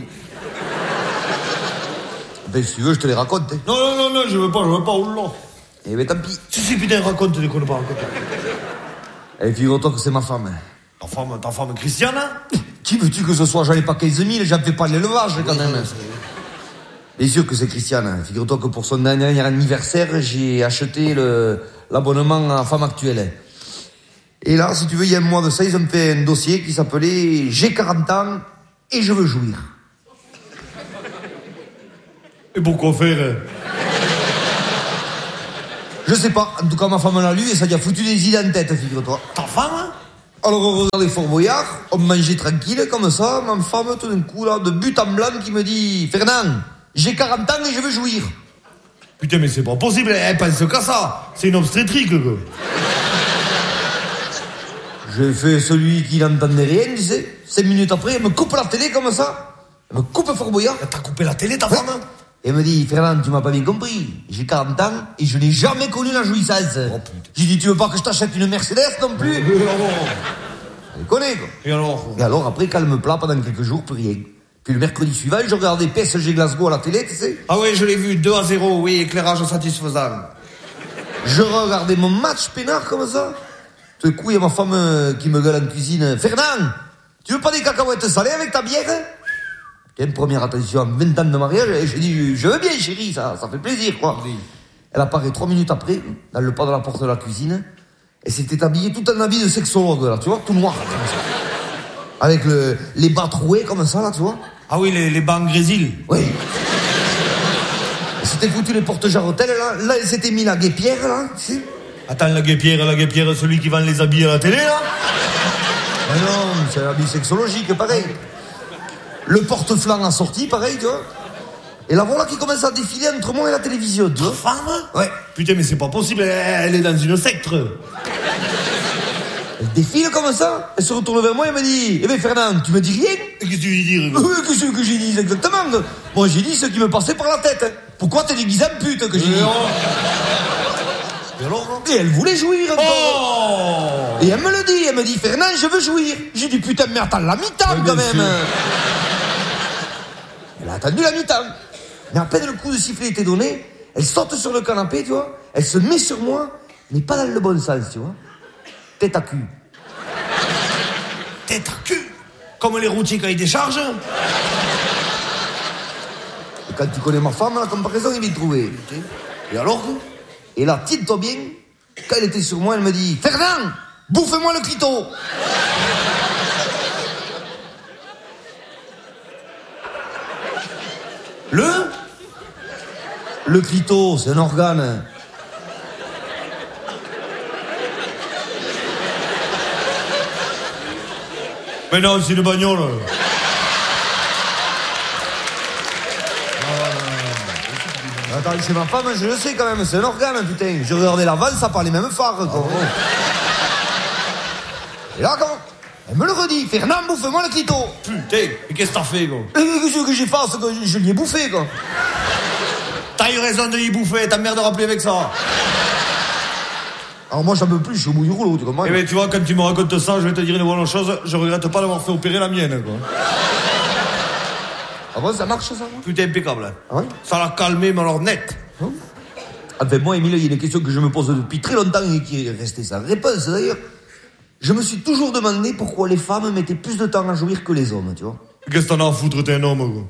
Ben, si tu veux, je te les raconte. Hein. Non, non, non, non, je veux pas, je veux pas, oh là. Eh ben, tant pis. Si, si, putain, raconte des conneries, raconte. Eh, figure-toi que c'est ma femme. Ta femme, ta femme Christiane, hein? Qui veux-tu que ce soit? J'en ai pas quinze mille, j'en fais pas de l'élevage, quand même. Bien sûr que c'est Christiane. Figure-toi que pour son dernier anniversaire, j'ai acheté le, l'abonnement à femme actuelle. Et là, si tu veux, il y a un mois de ça, ils ont fait un dossier qui s'appelait « J'ai quarante ans et je veux jouir ». Et pourquoi faire? Je sais pas. En tout cas, ma femme l'a lu et ça lui a foutu des idées en tête, figure-toi. Ta femme? Alors, on regardait Fort Boyard, on mangeait tranquille, comme ça. Ma femme, tout d'un coup, là, de but en blanc, qui me dit « Fernand, j'ai quarante ans et je veux jouir ». Putain, mais c'est pas possible, elle pense qu'à ça. C'est une obstétrique, quoi. J'ai fait celui qui n'entendait rien, tu sais. Cinq minutes après, elle me coupe la télé comme ça. Elle me coupe Fort Boyard. Elle t'a coupé la télé, ta femme? Ouais. Et elle me dit, Fernand, tu m'as pas bien compris. J'ai quarante ans et je n'ai jamais connu la jouissance. Oh, j'ai dit, tu veux pas que je t'achète une Mercedes non plus? Et alors? Elle connaît, quoi. Et alors? Et alors, après, calme plat pendant quelques jours, plus rien. Puis le mercredi suivant, je regardais P S G Glasgow à la télé, tu sais. Ah oui, je l'ai vu, deux à zéro, oui, éclairage satisfaisant. Je regardais mon match peinard comme ça. Tout d'un coup, il y a ma femme euh, qui me gueule en cuisine. Fernand, tu veux pas des cacahuètes salées avec ta bière? Tiens, première attention, vingt ans de mariage, et j'ai dit, je veux bien, chérie, ça, ça fait plaisir, quoi. Oui. Elle apparaît trois minutes après, dans le pas de la porte de la cuisine, et s'était habillée tout en habit de sexologue, là, tu vois, tout noir, comme ça. Avec le, les bas troués, comme ça, là, tu vois. Ah oui, les, les bas en grésil. Oui. Elle s'était foutu les porte-jarretelles, là, là, elle s'était mis la guépière, là, tu sais. Attends, la guépière, la guépière, celui qui vend les habits à la télé, là? Mais non, c'est un habit sexologique, pareil. Le porte-flanc assorti, pareil, tu vois. Et la voilà qui commence à défiler entre moi et la télévision, tu vois. Femme? Ouais. Putain, mais c'est pas possible, elle est dans une secte. Elle défile comme ça, elle se retourne vers moi et me dit, eh ben Fernand, tu me dis rien? Qu'est-ce que tu lui dis? Oui, qu'est-ce que j'ai dit exactement? Moi j'ai dit ce qui me passait par la tête. Pourquoi t'es déguisé en pute que j'ai dit? Et alors? Et elle voulait jouir encore. Oh. Et elle me le dit, elle me dit, Fernand, je veux jouir. J'ai dit, putain, mais attends la mi-temps quand même. Sûr. Elle a attendu la mi-temps. Mais à peine le coup de sifflet était donné, elle saute sur le canapé, tu vois. Elle se met sur moi, mais pas dans le bon sens, tu vois. Tête à cul. Tête à cul? Comme les routiers quand ils déchargent. Et quand tu connais ma femme, la comparaison, il vient trouver. Et alors? Et là, tiens-toi bien, quand elle était sur moi, elle me dit, Fernand, bouffe-moi le clito. Le Le clito, c'est un organe. Mais non, c'est une bagnole. Attends, c'est ma femme, je le sais quand même, c'est un organe, putain. Je regardais l'avant, ça parlait même phare, quoi. Ah, et là, quand elle me le redit, Fernand, bouffe-moi le clito. Putain, mais qu'est-ce que t'as fait, quoi? Qu'est-ce que j'ai fait, c'est que je l'y ai bouffé, quoi. T'as eu raison de y bouffer, ta mère de rappeler avec ça. Alors moi, j'en peux plus, je suis au bout du rouleau, tu comprends? Eh ben, tu vois, quand tu me racontes ça, je vais te dire une bonne chose, je regrette pas d'avoir fait opérer la mienne, quoi. Ah bon, ça marche, ça? Putain, impeccable. Ah ouais? Ça l'a calmé, mais alors net. Hein? Enfin, moi, Émile, il y a une question que je me pose depuis très longtemps et qui est restée sans réponse, d'ailleurs. Je me suis toujours demandé pourquoi les femmes mettaient plus de temps à jouir que les hommes, tu vois. Qu'est-ce que t'en as à foutre, t'es un homme, quoi.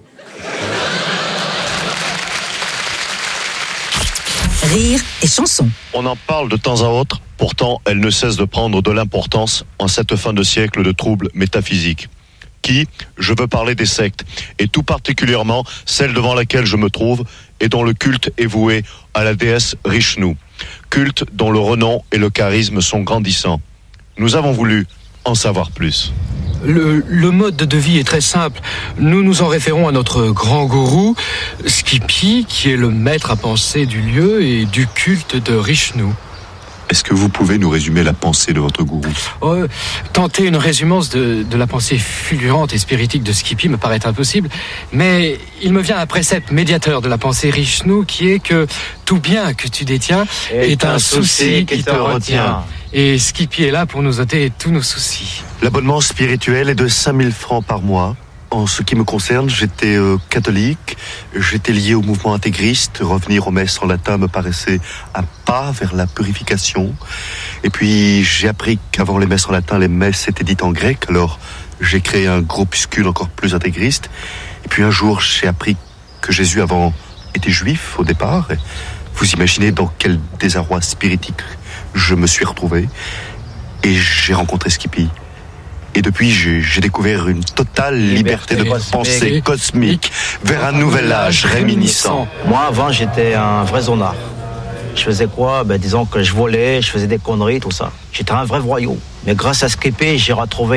Rire et chanson. On en parle de temps à autre, pourtant elle ne cesse de prendre de l'importance en cette fin de siècle de troubles métaphysiques. Qui, je veux parler des sectes, et tout particulièrement celle devant laquelle je me trouve et dont le culte est voué à la déesse Rishnu, culte dont le renom et le charisme sont grandissants. Nous avons voulu en savoir plus. Le, le mode de vie est très simple. Nous nous en référons à notre grand gourou, Skippy, qui est le maître à penser du lieu et du culte de Rishnu. Est-ce que vous pouvez nous résumer la pensée de votre gourou? Oh, tenter une résumance de, de la pensée fulgurante et spiritique de Skippy me paraît impossible, mais il me vient un précepte médiateur de la pensée Rishnu qui est que tout bien que tu détiens est, est un souci qui te retient. Et Skippy est là pour nous ôter tous nos soucis. L'abonnement spirituel est de cinq mille francs par mois. En ce qui me concerne, j'étais euh, catholique, j'étais lié au mouvement intégriste. Revenir aux messes en latin me paraissait un pas vers la purification. Et puis j'ai appris qu'avant les messes en latin, les messes étaient dites en grec. Alors j'ai créé un groupuscule encore plus intégriste. Et puis un jour, j'ai appris que Jésus avant était juif au départ. Et vous imaginez dans quel désarroi spiritique je me suis retrouvé. Et j'ai rencontré Skippy. Et depuis, j'ai, j'ai découvert une totale liberté, liberté de cosmique. pensée cosmique vers un nouvel âge réminiscent. Moi, avant, j'étais un vrai zonard. Je faisais quoi? Ben, disons que je volais, je faisais des conneries, tout ça. J'étais un vrai voyou. Mais grâce à Skippy, j'ai retrouvé